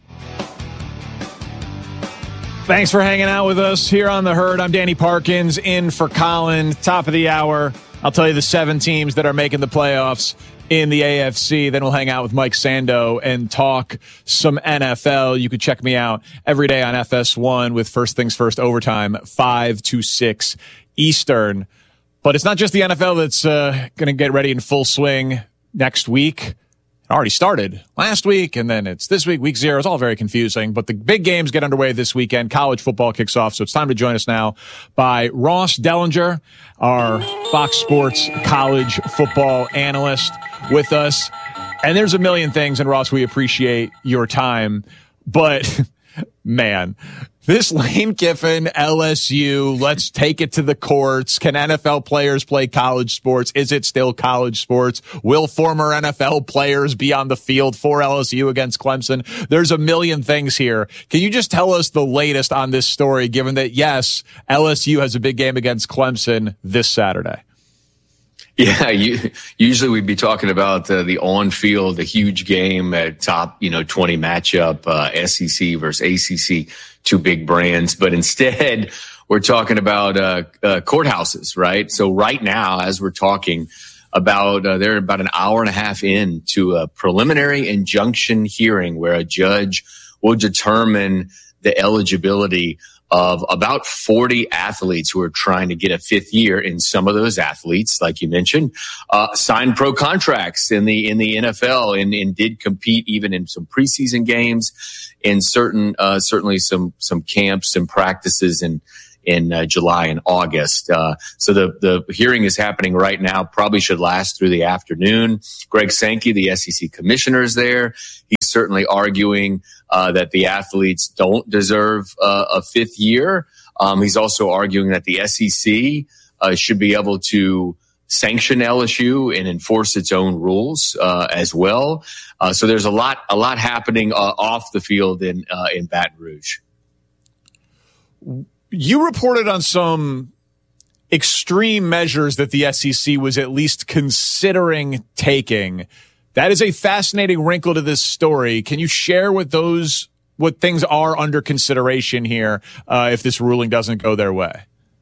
Thanks for hanging out with us here on The Herd. I'm Danny Parkins, in for Colin. Top of the hour, I'll tell you the seven teams that are making the playoffs in the A F C. Then we'll hang out with Mike Sando and talk some N F L. You can check me out every day on F S one with First Things First Overtime, five to six Eastern. But it's not just the N F L that's uh, going to get ready in full swing next week. It already started last week, and then it's this week, week zero. It's all very confusing, but the big games get underway this weekend. College football kicks off, so it's time to join us now by Ross Dellinger, our Fox Sports college football analyst, with us. And there's a million things, and Ross, we appreciate your time, but man, this Lane Kiffin, L S U, let's take it to the courts. Can N F L players play college sports? Is it still college sports? Will former N F L players be on the field for L S U against Clemson? There's a million things here. Can you just tell us the latest on this story, given that, yes, L S U has a big game against Clemson this Saturday? Yeah, you, usually we'd be talking about uh, the on-field, the huge game at top, you know, twenty matchup, uh, S E C versus A C C, two big brands. But instead, we're talking about uh, uh, courthouses, right? So right now, as we're talking about, uh, they're about an hour and a half in to a preliminary injunction hearing where a judge will determine the eligibility of about forty athletes who are trying to get a fifth year. And some of those athletes, like you mentioned, uh, signed pro contracts in the, in the N F L and, and did compete even in some preseason games and certain, uh, certainly some, some camps and practices in, in uh, July and August. Uh, so the, the hearing is happening right now, probably should last through the afternoon. Greg Sankey, the S E C commissioner, is there. He's certainly arguing uh, that the athletes don't deserve uh, a fifth year. Um, he's also arguing that the S E C uh, should be able to sanction L S U and enforce its own rules uh, as well. Uh, so there's a lot, a lot happening uh, off the field in uh, in Baton Rouge. You reported on some extreme measures that the S E C was at least considering taking. That is a fascinating wrinkle to this story. Can you share what those, what things are under consideration here uh, if this ruling doesn't go their way?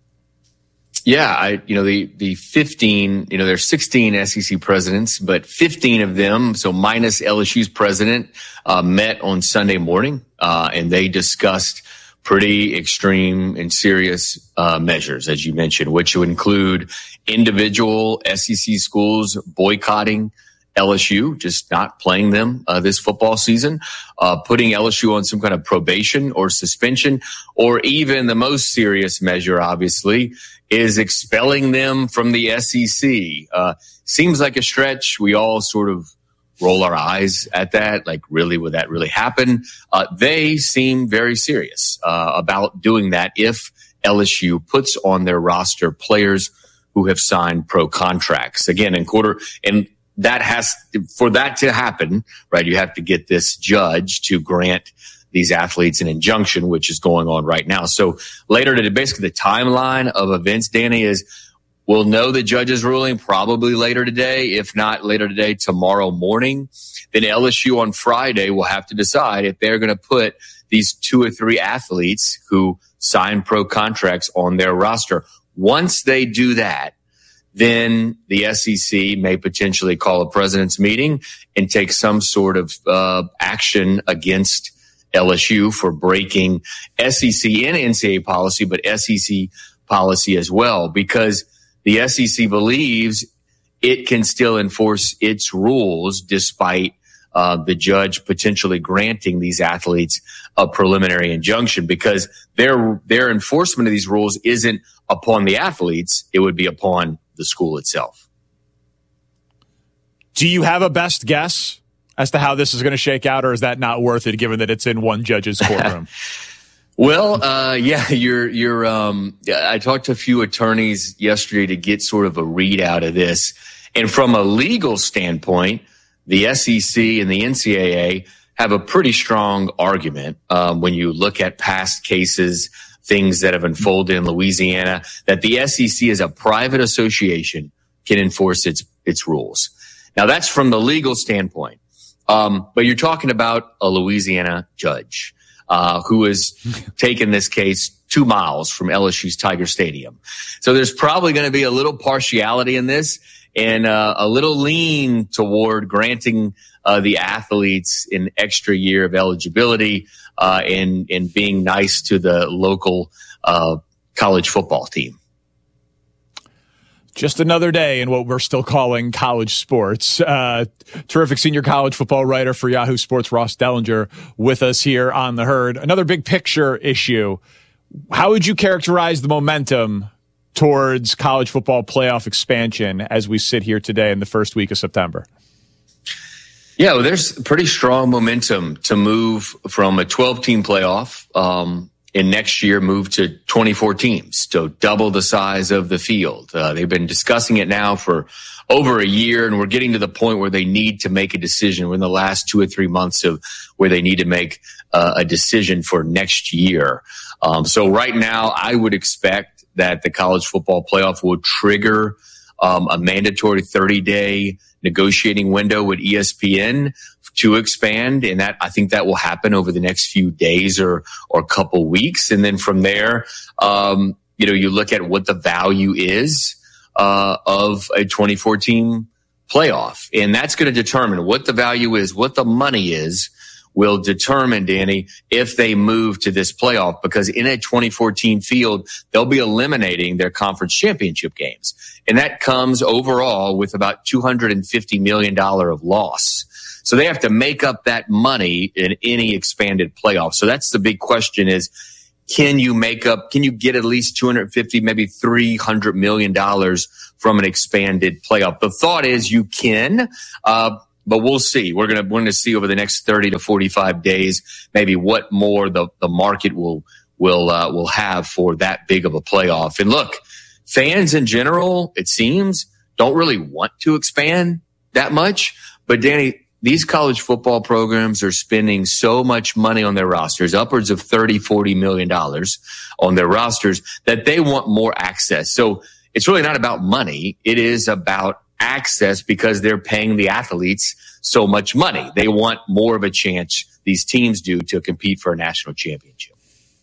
Yeah, I, you know, the, the fifteen, you know, there's sixteen S E C presidents, but fifteen of them, so minus L S U's president, uh, met on Sunday morning, uh, and they discussed pretty extreme and serious uh, measures, as you mentioned, which would include individual S E C schools boycotting L S U, just not playing them uh, this football season, uh, putting L S U on some kind of probation or suspension, or even the most serious measure, obviously, is expelling them from the S E C. Uh, seems like a stretch. We all sort of roll our eyes at that. Like, really, would that really happen? Uh, they seem very serious uh, about doing that if L S U puts on their roster players who have signed pro contracts. Again, in quarter, and that has, for that to happen, right, you have to get this judge to grant these athletes an injunction, which is going on right now. So later today, basically the timeline of events, Danny, is we'll know the judge's ruling probably later today. If not later today, tomorrow morning. Then L S U on Friday will have to decide if they're going to put these two or three athletes who sign pro contracts on their roster. Once they do that, then the S E C may potentially call a president's meeting and take some sort of uh, action against L S U for breaking S E C and N C double A policy, but S E C policy as well, because the S E C believes it can still enforce its rules despite uh, the judge potentially granting these athletes a preliminary injunction, because their their enforcement of these rules isn't upon the athletes, it would be upon the school itself. Do you have a best guess as to how this is going to shake out, or is that not worth it given that it's in one judge's courtroom? Well, uh, yeah, you're, you're, um, I talked to a few attorneys yesterday to get sort of a read out of this. And from a legal standpoint, the S E C and the N C double A have a pretty strong argument, um, when you look at past cases, things that have unfolded in Louisiana, that the S E C as a private association can enforce its, its rules. Now that's from the legal standpoint. Um, but you're talking about a Louisiana judge, uh, who has taken this case two miles from L S U's Tiger Stadium. So there's probably going to be a little partiality in this and, uh, a little lean toward granting, uh, the athletes an extra year of eligibility, uh, and, and being nice to the local, uh, college football team. Just another day in what we're still calling college sports. Uh, terrific senior college football writer for Yahoo Sports, Ross Dellinger, with us here on The Herd. Another big picture issue. How would you characterize the momentum towards college football playoff expansion as we sit here today in the first week of September? Yeah, well, there's pretty strong momentum to move from a twelve-team playoff, um, and next year move to twenty-four teams, so double the size of the field. Uh, they've been discussing it now for over a year, and we're getting to the point where they need to make a decision. We're in the last two or three months of where they need to make uh, a decision for next year. Um, so right now, I would expect that the college football playoff will trigger um, a mandatory thirty-day negotiating window with E S P N to expand, and that I think that will happen over the next few days or or couple weeks. And then from there, um, you know, you look at what the value is uh, of a twenty-four team playoff, and that's going to determine what the value is, what the money is. Will determine, Danny, if they move to this playoff, because in a twenty-four team field, they'll be eliminating their conference championship games. And that comes overall with about two hundred fifty million dollars of loss. So they have to make up that money in any expanded playoff. So that's the big question is, can you make up, can you get at least two hundred fifty, maybe three hundred million dollars from an expanded playoff? The thought is you can, uh, but we'll see. We're going to, we're going to see over the next thirty to forty-five days, maybe what more the, the market will, will, uh, will have for that big of a playoff. And look, fans in general, it seems, don't really want to expand that much. But Danny, these college football programs are spending so much money on their rosters, upwards of thirty, forty million dollars on their rosters, that they want more access. So it's really not about money. It is about access, because they're paying the athletes so much money. They want more of a chance, these teams do, to compete for a national championship.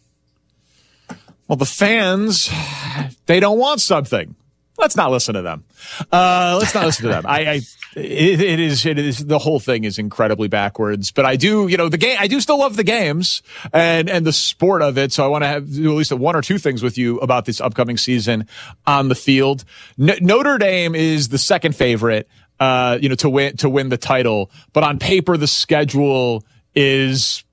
Well, the fans, they don't want something. Let's not listen to them. Uh, let's not listen to them. I, I it, it is, it is, the whole thing is incredibly backwards, but I do, you know, the game, I do still love the games and, and the sport of it. So I want to have do at least one or two things with you about this upcoming season on the field. N- Notre Dame is the second favorite, uh, you know, to win, to win the title, but on paper, the schedule is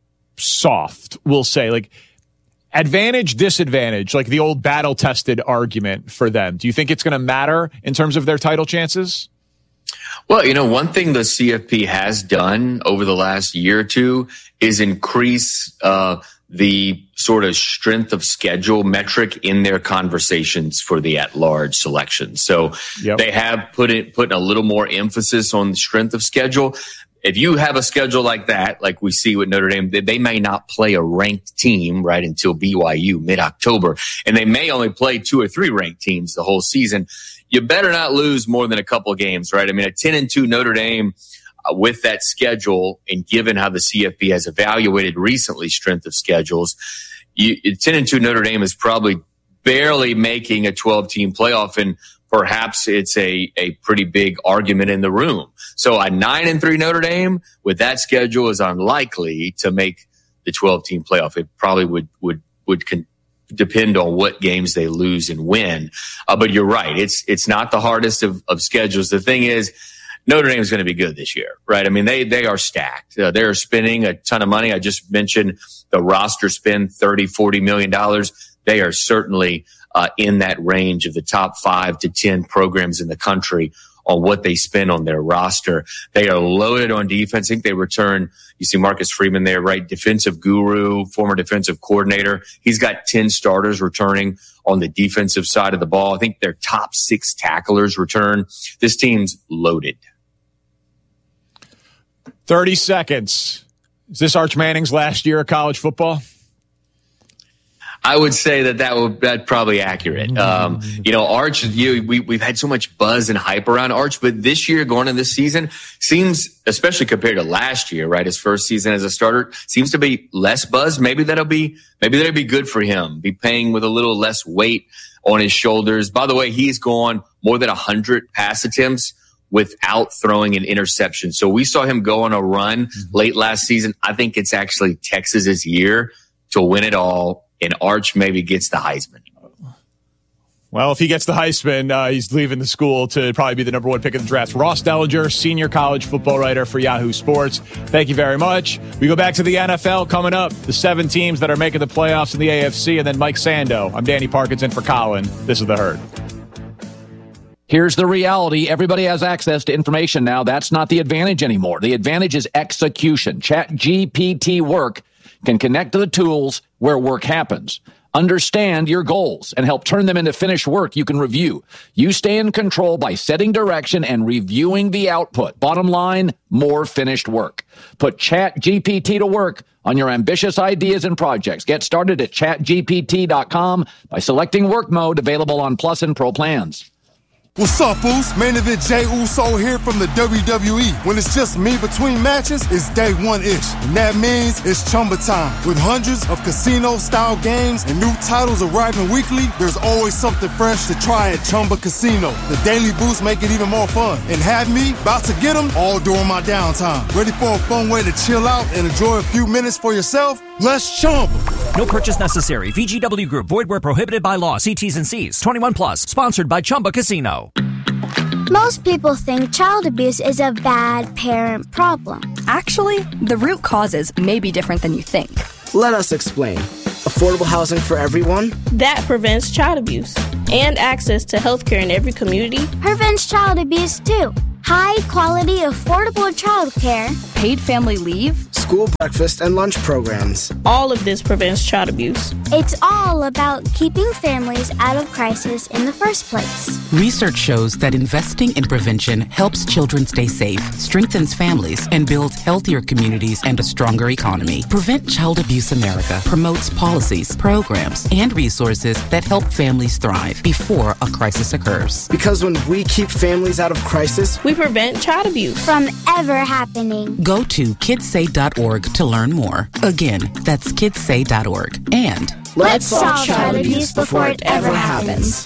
soft, we'll say. Like, advantage, disadvantage, like the old battle-tested argument for them. Do you think it's going to matter in terms of their title chances? Well, you know, one thing the C F P has done over the last year or two is increase uh, the sort of strength of schedule metric in their conversations for the at-large selection. So yep. they have put it put a little more emphasis on the strength of schedule. If you have a schedule like that, like we see with Notre Dame, they may not play a ranked team right until B Y U mid-October, and they may only play two or three ranked teams the whole season. You better not lose more than a couple of games, right? I mean, a ten and two Notre Dame uh, with that schedule, and given how the C F P has evaluated recently strength of schedules, you, ten and two Notre Dame is probably barely making a twelve team playoff, and perhaps it's a, a pretty big argument in the room. So a nine and three Notre Dame with that schedule is unlikely to make the twelve team playoff. It probably would, would, would con- depend on what games they lose and win. Uh, but you're right. It's, it's not the hardest of, of schedules. The thing is, Notre Dame is going to be good this year, right? I mean, they, they are stacked. Uh, they're spending a ton of money. I just mentioned the roster spend thirty, forty million dollars. They are certainly Uh, in that range of the top five to ten programs in the country on what they spend on their roster. They are loaded on defense. I think they return, you see Marcus Freeman there, right? Defensive guru, former defensive coordinator. He's got ten starters returning on the defensive side of the ball. I think their top six tacklers return. This team's loaded. thirty seconds. Is this Arch Manning's last year of college football? I would say that that would that's probably accurate. Um, you know, Arch, you, we, we've had so much buzz and hype around Arch, but this year, going into this season, seems, especially compared to last year, right, his first season as a starter, seems to be less buzz. Maybe that'll be, maybe that'll be good for him, be paying with a little less weight on his shoulders. By the way, he's gone more than one hundred pass attempts without throwing an interception. So we saw him go on a run mm-hmm. late last season. I think it's actually Texas's year to win it all. And Arch maybe gets the Heisman. Well, if he gets the Heisman, uh, he's leaving the school to probably be the number one pick in the draft. Ross Dellinger, senior college football writer for Yahoo Sports. Thank you very much. We go back to the N F L coming up. The seven teams that are making the playoffs in the A F C, and then Mike Sando. I'm Danny Parkinson for Colin. This is The Herd. Here's the reality. Everybody has access to information now. That's not the advantage anymore. The advantage is execution. Chat G P T Work can connect to the tools where work happens. Understand your goals and help turn them into finished work you can review. You stay in control by setting direction and reviewing the output. Bottom line, more finished work. Put Chat G P T to work on your ambitious ideas and projects. Get started at chat G P T dot com by selecting work mode, available on Plus and Pro plans. What's up, Boost? Main event Jey Uso here from the W W E. When it's just me between matches, it's day one-ish. And that means it's Chumba time. With hundreds of casino-style games and new titles arriving weekly, there's always something fresh to try at Chumba Casino. The Daily Boost make it even more fun. And have me about to get them all during my downtime. Ready for a fun way to chill out and enjoy a few minutes for yourself? Let's Chumba. No purchase necessary. V G W Group. Void where prohibited by law. See T's and C's. twenty-one plus. Sponsored by Chumba Casino. Most people think child abuse is a bad parent problem. Actually, the root causes may be different than you think. Let us explain. Affordable housing for everyone? That prevents child abuse. And access to health care in every community prevents child abuse too. High quality, affordable child care. Paid family leave. School breakfast and lunch programs. All of this prevents child abuse. It's all about keeping families out of crisis in the first place. Research shows that investing in prevention helps children stay safe, strengthens families, and builds healthier communities and a stronger economy. Prevent Child Abuse America promotes policies, programs, and resources that help families thrive before a crisis occurs. Because when we keep families out of crisis, we prevent child abuse from ever happening. Go to kids say dot org to learn more. Again, that's kids say dot org. And let's solve child abuse before it ever happens.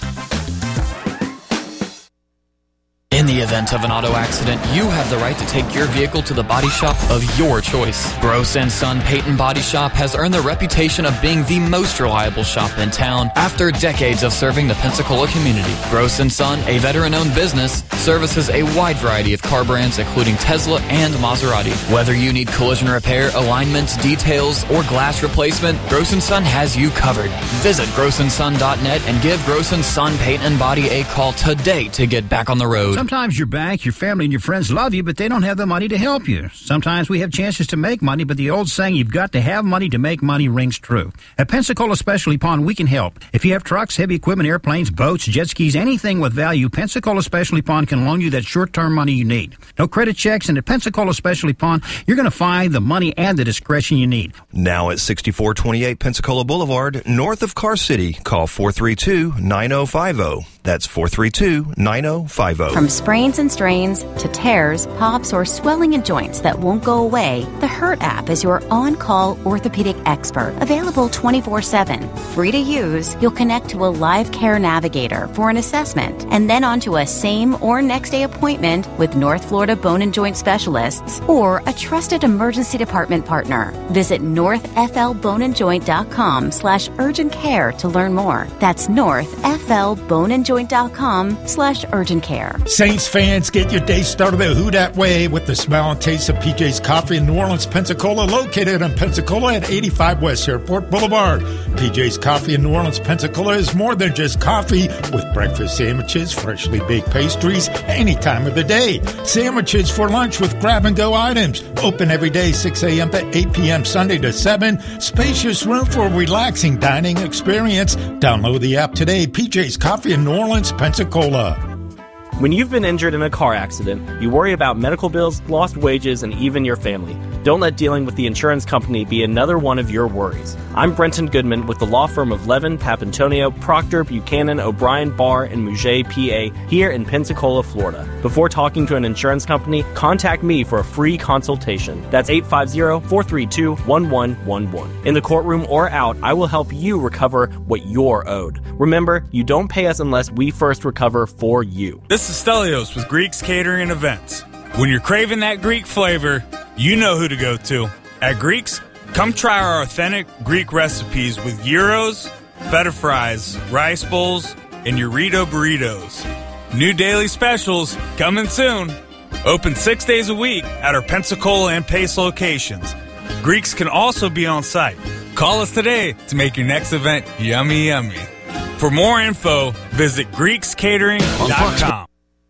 In the event of an auto accident, you have the right to take your vehicle to the body shop of your choice. Gross and Son Peyton Body Shop has earned the reputation of being the most reliable shop in town after decades of serving the Pensacola community. Gross and Son, a veteran-owned business, services a wide variety of car brands including Tesla and Maserati. Whether you need collision repair, alignments, details, or glass replacement, Gross and Son has you covered. Visit gross and son dot net and give Gross and Son Peyton Body a call today to get back on the road. Sometimes your bank, your family, and your friends love you, but they don't have the money to help you. Sometimes we have chances to make money, but the old saying, you've got to have money to make money, rings true. At Pensacola Specialty Pond, we can help. If you have trucks, heavy equipment, airplanes, boats, jet skis, anything with value, Pensacola Specialty Pond can loan you that short-term money you need. No credit checks, and at Pensacola Specialty Pond, you're going to find the money and the discretion you need. Now at sixty-four twenty-eight Pensacola Boulevard, north of Car City, call four three two, nine oh five oh. That's four three two, nine oh five oh. From sprains and strains to tears, pops, or swelling in joints that won't go away, the Hurt app is your on-call orthopedic expert. Available twenty-four seven. Free to use, you'll connect to a live care navigator for an assessment and then onto a same or next day appointment with North Florida Bone and Joint Specialists or a trusted emergency department partner. Visit north f l bone and joint dot com slash urgent care to learn more. That's north f l bone and joint dot com slash urgent care. Saints fans, get your day started the Who Dat way with the smell and taste of P J's Coffee in New Orleans, Pensacola, located in Pensacola at eighty-five West Airport Boulevard. P J's Coffee in New Orleans, Pensacola is more than just coffee, with breakfast sandwiches, freshly baked pastries, any time of the day. Sandwiches for lunch with grab-and-go items. Open every day, six a.m. to eight p.m. Sunday to seven. Spacious room for a relaxing dining experience. Download the app today. P J's Coffee in New Orleans, Pensacola. When you've been injured in a car accident, you worry about medical bills, lost wages, and even your family. Don't let dealing with the insurance company be another one of your worries. I'm Brenton Goodman with the law firm of Levin, Papantonio, Proctor, Buchanan, O'Brien, Barr, and Mouget, P A, here in Pensacola, Florida. Before talking to an insurance company, contact me for a free consultation. That's eight five zero, four three two, one one one one. In the courtroom or out, I will help you recover what you're owed. Remember, you don't pay us unless we first recover for you. This is Stelios with Greeks Catering and Events. When you're craving that Greek flavor, you know who to go to. At Greeks, come try our authentic Greek recipes with gyros, feta fries, rice bowls, and Eurito burritos. New daily specials coming soon. Open six days a week at our Pensacola and Pace locations. Greeks can also be on site. Call us today to make your next event yummy, yummy. For more info, visit greeks catering dot com.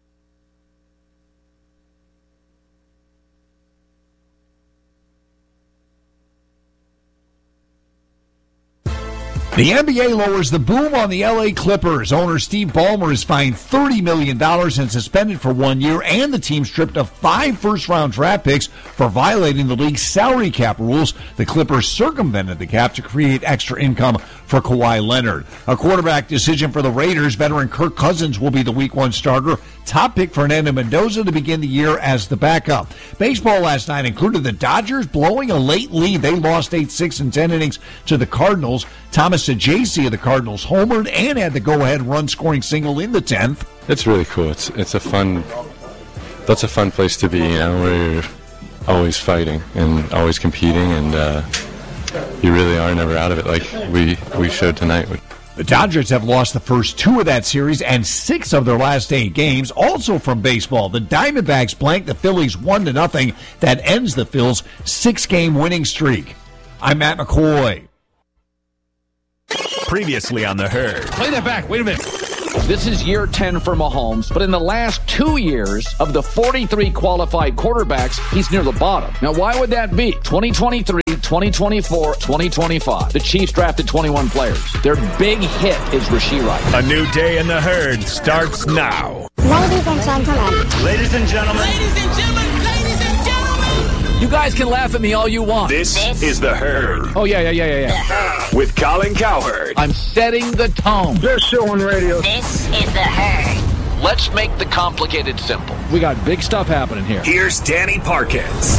The N B A lowers the boom on the L A Clippers. Owner Steve Ballmer is fined thirty million dollars and suspended for one year, and the team stripped of five first-round draft picks for violating the league's salary cap rules. The Clippers circumvented the cap to create extra income for Kawhi Leonard. A quarterback decision for the Raiders. Veteran Kirk Cousins will be the week one starter. Top pick Fernando Mendoza to begin the year as the backup. Baseball last night included the Dodgers blowing a late lead. They lost eight six in ten innings to the Cardinals. Thomas Saggese of the Cardinals homered and had the go-ahead run-scoring single in the tenth. It's really cool. It's it's a fun. That's a fun place to be. You know, where you're always fighting and always competing, and uh, you really are never out of it, like we we showed tonight. The Dodgers have lost the first two of that series and six of their last eight games. Also from baseball, the Diamondbacks blanked the Phillies one to nothing. That ends the Phils' six-game winning streak. I'm Matt McCoy. Previously on The Herd. Play that back. Wait a minute. This is year ten for Mahomes, but in the last two years of the forty-three qualified quarterbacks, he's near the bottom. Now, why would that be? twenty twenty-three, twenty twenty-four, twenty twenty-five. The Chiefs drafted twenty-one players. Their big hit is Rashee Rice. A new day in The Herd starts now. Ladies and gentlemen. Ladies and gentlemen. Ladies and gentlemen. Ladies and gentlemen. You guys can laugh at me all you want. This, this is The Herd. Oh, yeah, yeah, yeah, yeah, yeah. With Colin Cowherd. I'm setting the tone. Best show on radio. This is The Herd. Let's make the complicated simple. We got big stuff happening here. Here's Danny Parkins.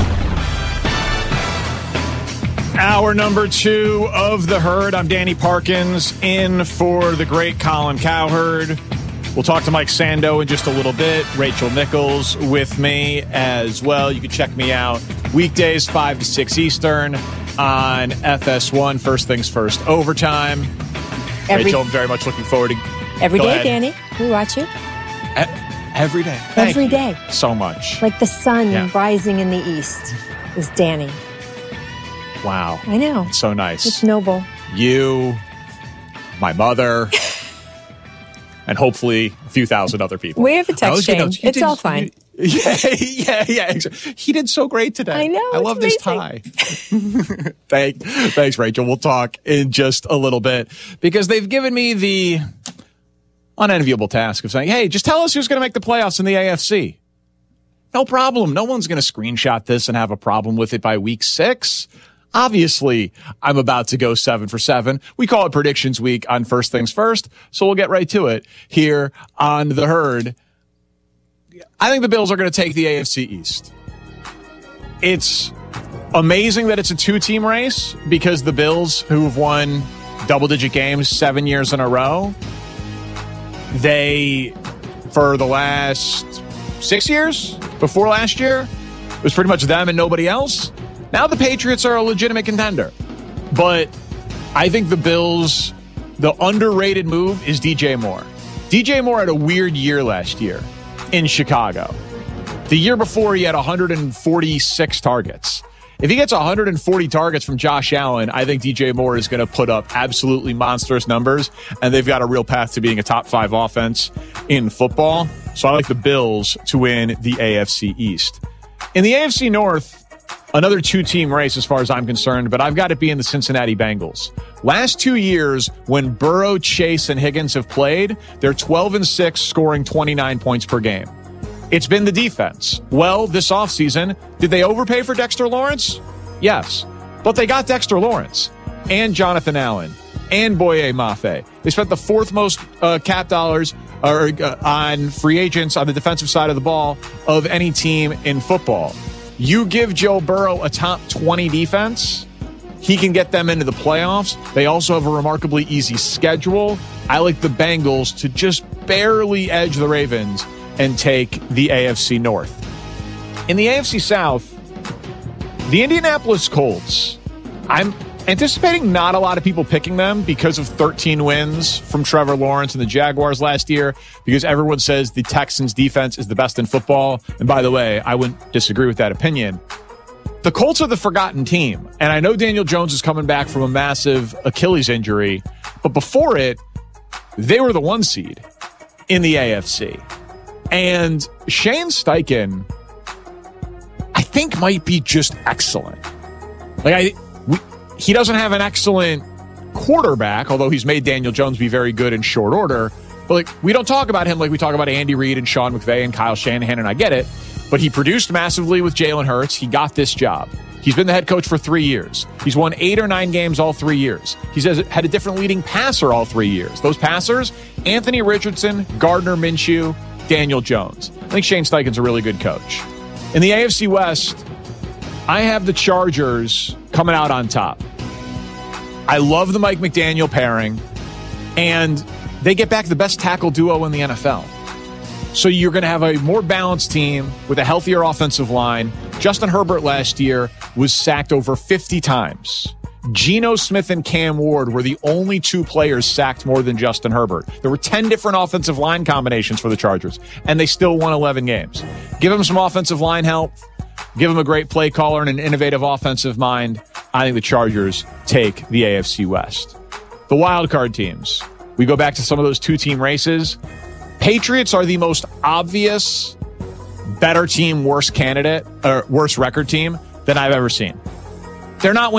Hour number two of The Herd. I'm Danny Parkins, in for the great Colin Cowherd. We'll talk to Mike Sando in just a little bit. Rachel Nichols with me as well. You can check me out weekdays, five to six Eastern on F S one. First Things First Overtime. Every, Rachel, I'm very much looking forward to Every Go day, ahead. Danny. We watch you. E- every day. Thank Every you day. So much. Like the sun Yeah. rising in the east is Danny. Wow. I know. It's so nice. It's noble. You, my mother, and hopefully a few thousand other people. We have a I text was gonna- chain. you It's did- all fine. Yeah, yeah, yeah. exa- He did so great today. I know, I it's love this tie. Thank, thanks, Rachel. We'll talk in just a little bit because they've given me the unenviable task of saying, hey, just tell us who's going to make the playoffs in the A F C. No problem. No one's going to screenshot this and have a problem with it by week six. Obviously, I'm about to go seven for seven. We call it Predictions Week on First Things First, so we'll get right to it here on The Herd. I think the Bills are going to take the A F C East. It's amazing that it's a two-team race because the Bills, who have won double-digit games seven years in a row, they, for the last six years, before last year, it was pretty much them and nobody else. Now the Patriots are a legitimate contender. But I think the Bills, the underrated move is D J Moore. D J Moore had a weird year last year in Chicago. The year before, he had one hundred forty-six targets. If he gets one hundred forty targets from Josh Allen, I think D J Moore is going to put up absolutely monstrous numbers, and they've got a real path to being a top five offense in football. So I like the Bills to win the A F C East. In the A F C North, another two-team race as far as I'm concerned, but I've got it being the Cincinnati Bengals. Last two years, when Burrow, Chase, and Higgins have played, they're twelve and six, scoring twenty-nine points per game. It's been the defense. Well, this offseason, did they overpay for Dexter Lawrence? Yes. But they got Dexter Lawrence and Jonathan Allen and Boye Mafe. They spent the fourth most uh, cap dollars uh, uh, on free agents on the defensive side of the ball of any team in football. You give Joe Burrow a top twenty defense, he can get them into the playoffs. They also have a remarkably easy schedule. I like the Bengals to just barely edge the Ravens and take the A F C North. In the A F C South, the Indianapolis Colts, I'm anticipating not a lot of people picking them because of thirteen wins from Trevor Lawrence and the Jaguars last year, because everyone says the Texans' defense is the best in football. And by the way, I wouldn't disagree with that opinion. The Colts are the forgotten team, and I know Daniel Jones is coming back from a massive Achilles injury, but before it, they were the one seed in the A F C. And Shane Steichen, I think, might be just excellent. Like, I, we, he doesn't have an excellent quarterback, although he's made Daniel Jones be very good in short order. But like, we don't talk about him like we talk about Andy Reid and Sean McVay and Kyle Shanahan, and I get it. But he produced massively with Jalen Hurts. He got this job. He's been the head coach for three years. He's won eight or nine games all three years. He's had a different leading passer all three years. Those passers, Anthony Richardson, Gardner Minshew, Daniel Jones. I think Shane Steichen's a really good coach. In the A F C West, I have the Chargers coming out on top. I love the Mike McDaniel pairing, and they get back the best tackle duo in the N F L. So you're going to have a more balanced team with a healthier offensive line. Justin Herbert last year was sacked over fifty times. Geno Smith and Cam Ward were the only two players sacked more than Justin Herbert. There were ten different offensive line combinations for the Chargers, and they still won eleven games. Give them some offensive line help. Give them a great play caller and an innovative offensive mind. I think the Chargers take the A F C West. The wild card teams. We go back to some of those two-team races. Patriots are the most obvious better team, worse candidate, or worse record team that I've ever seen. They're not winning.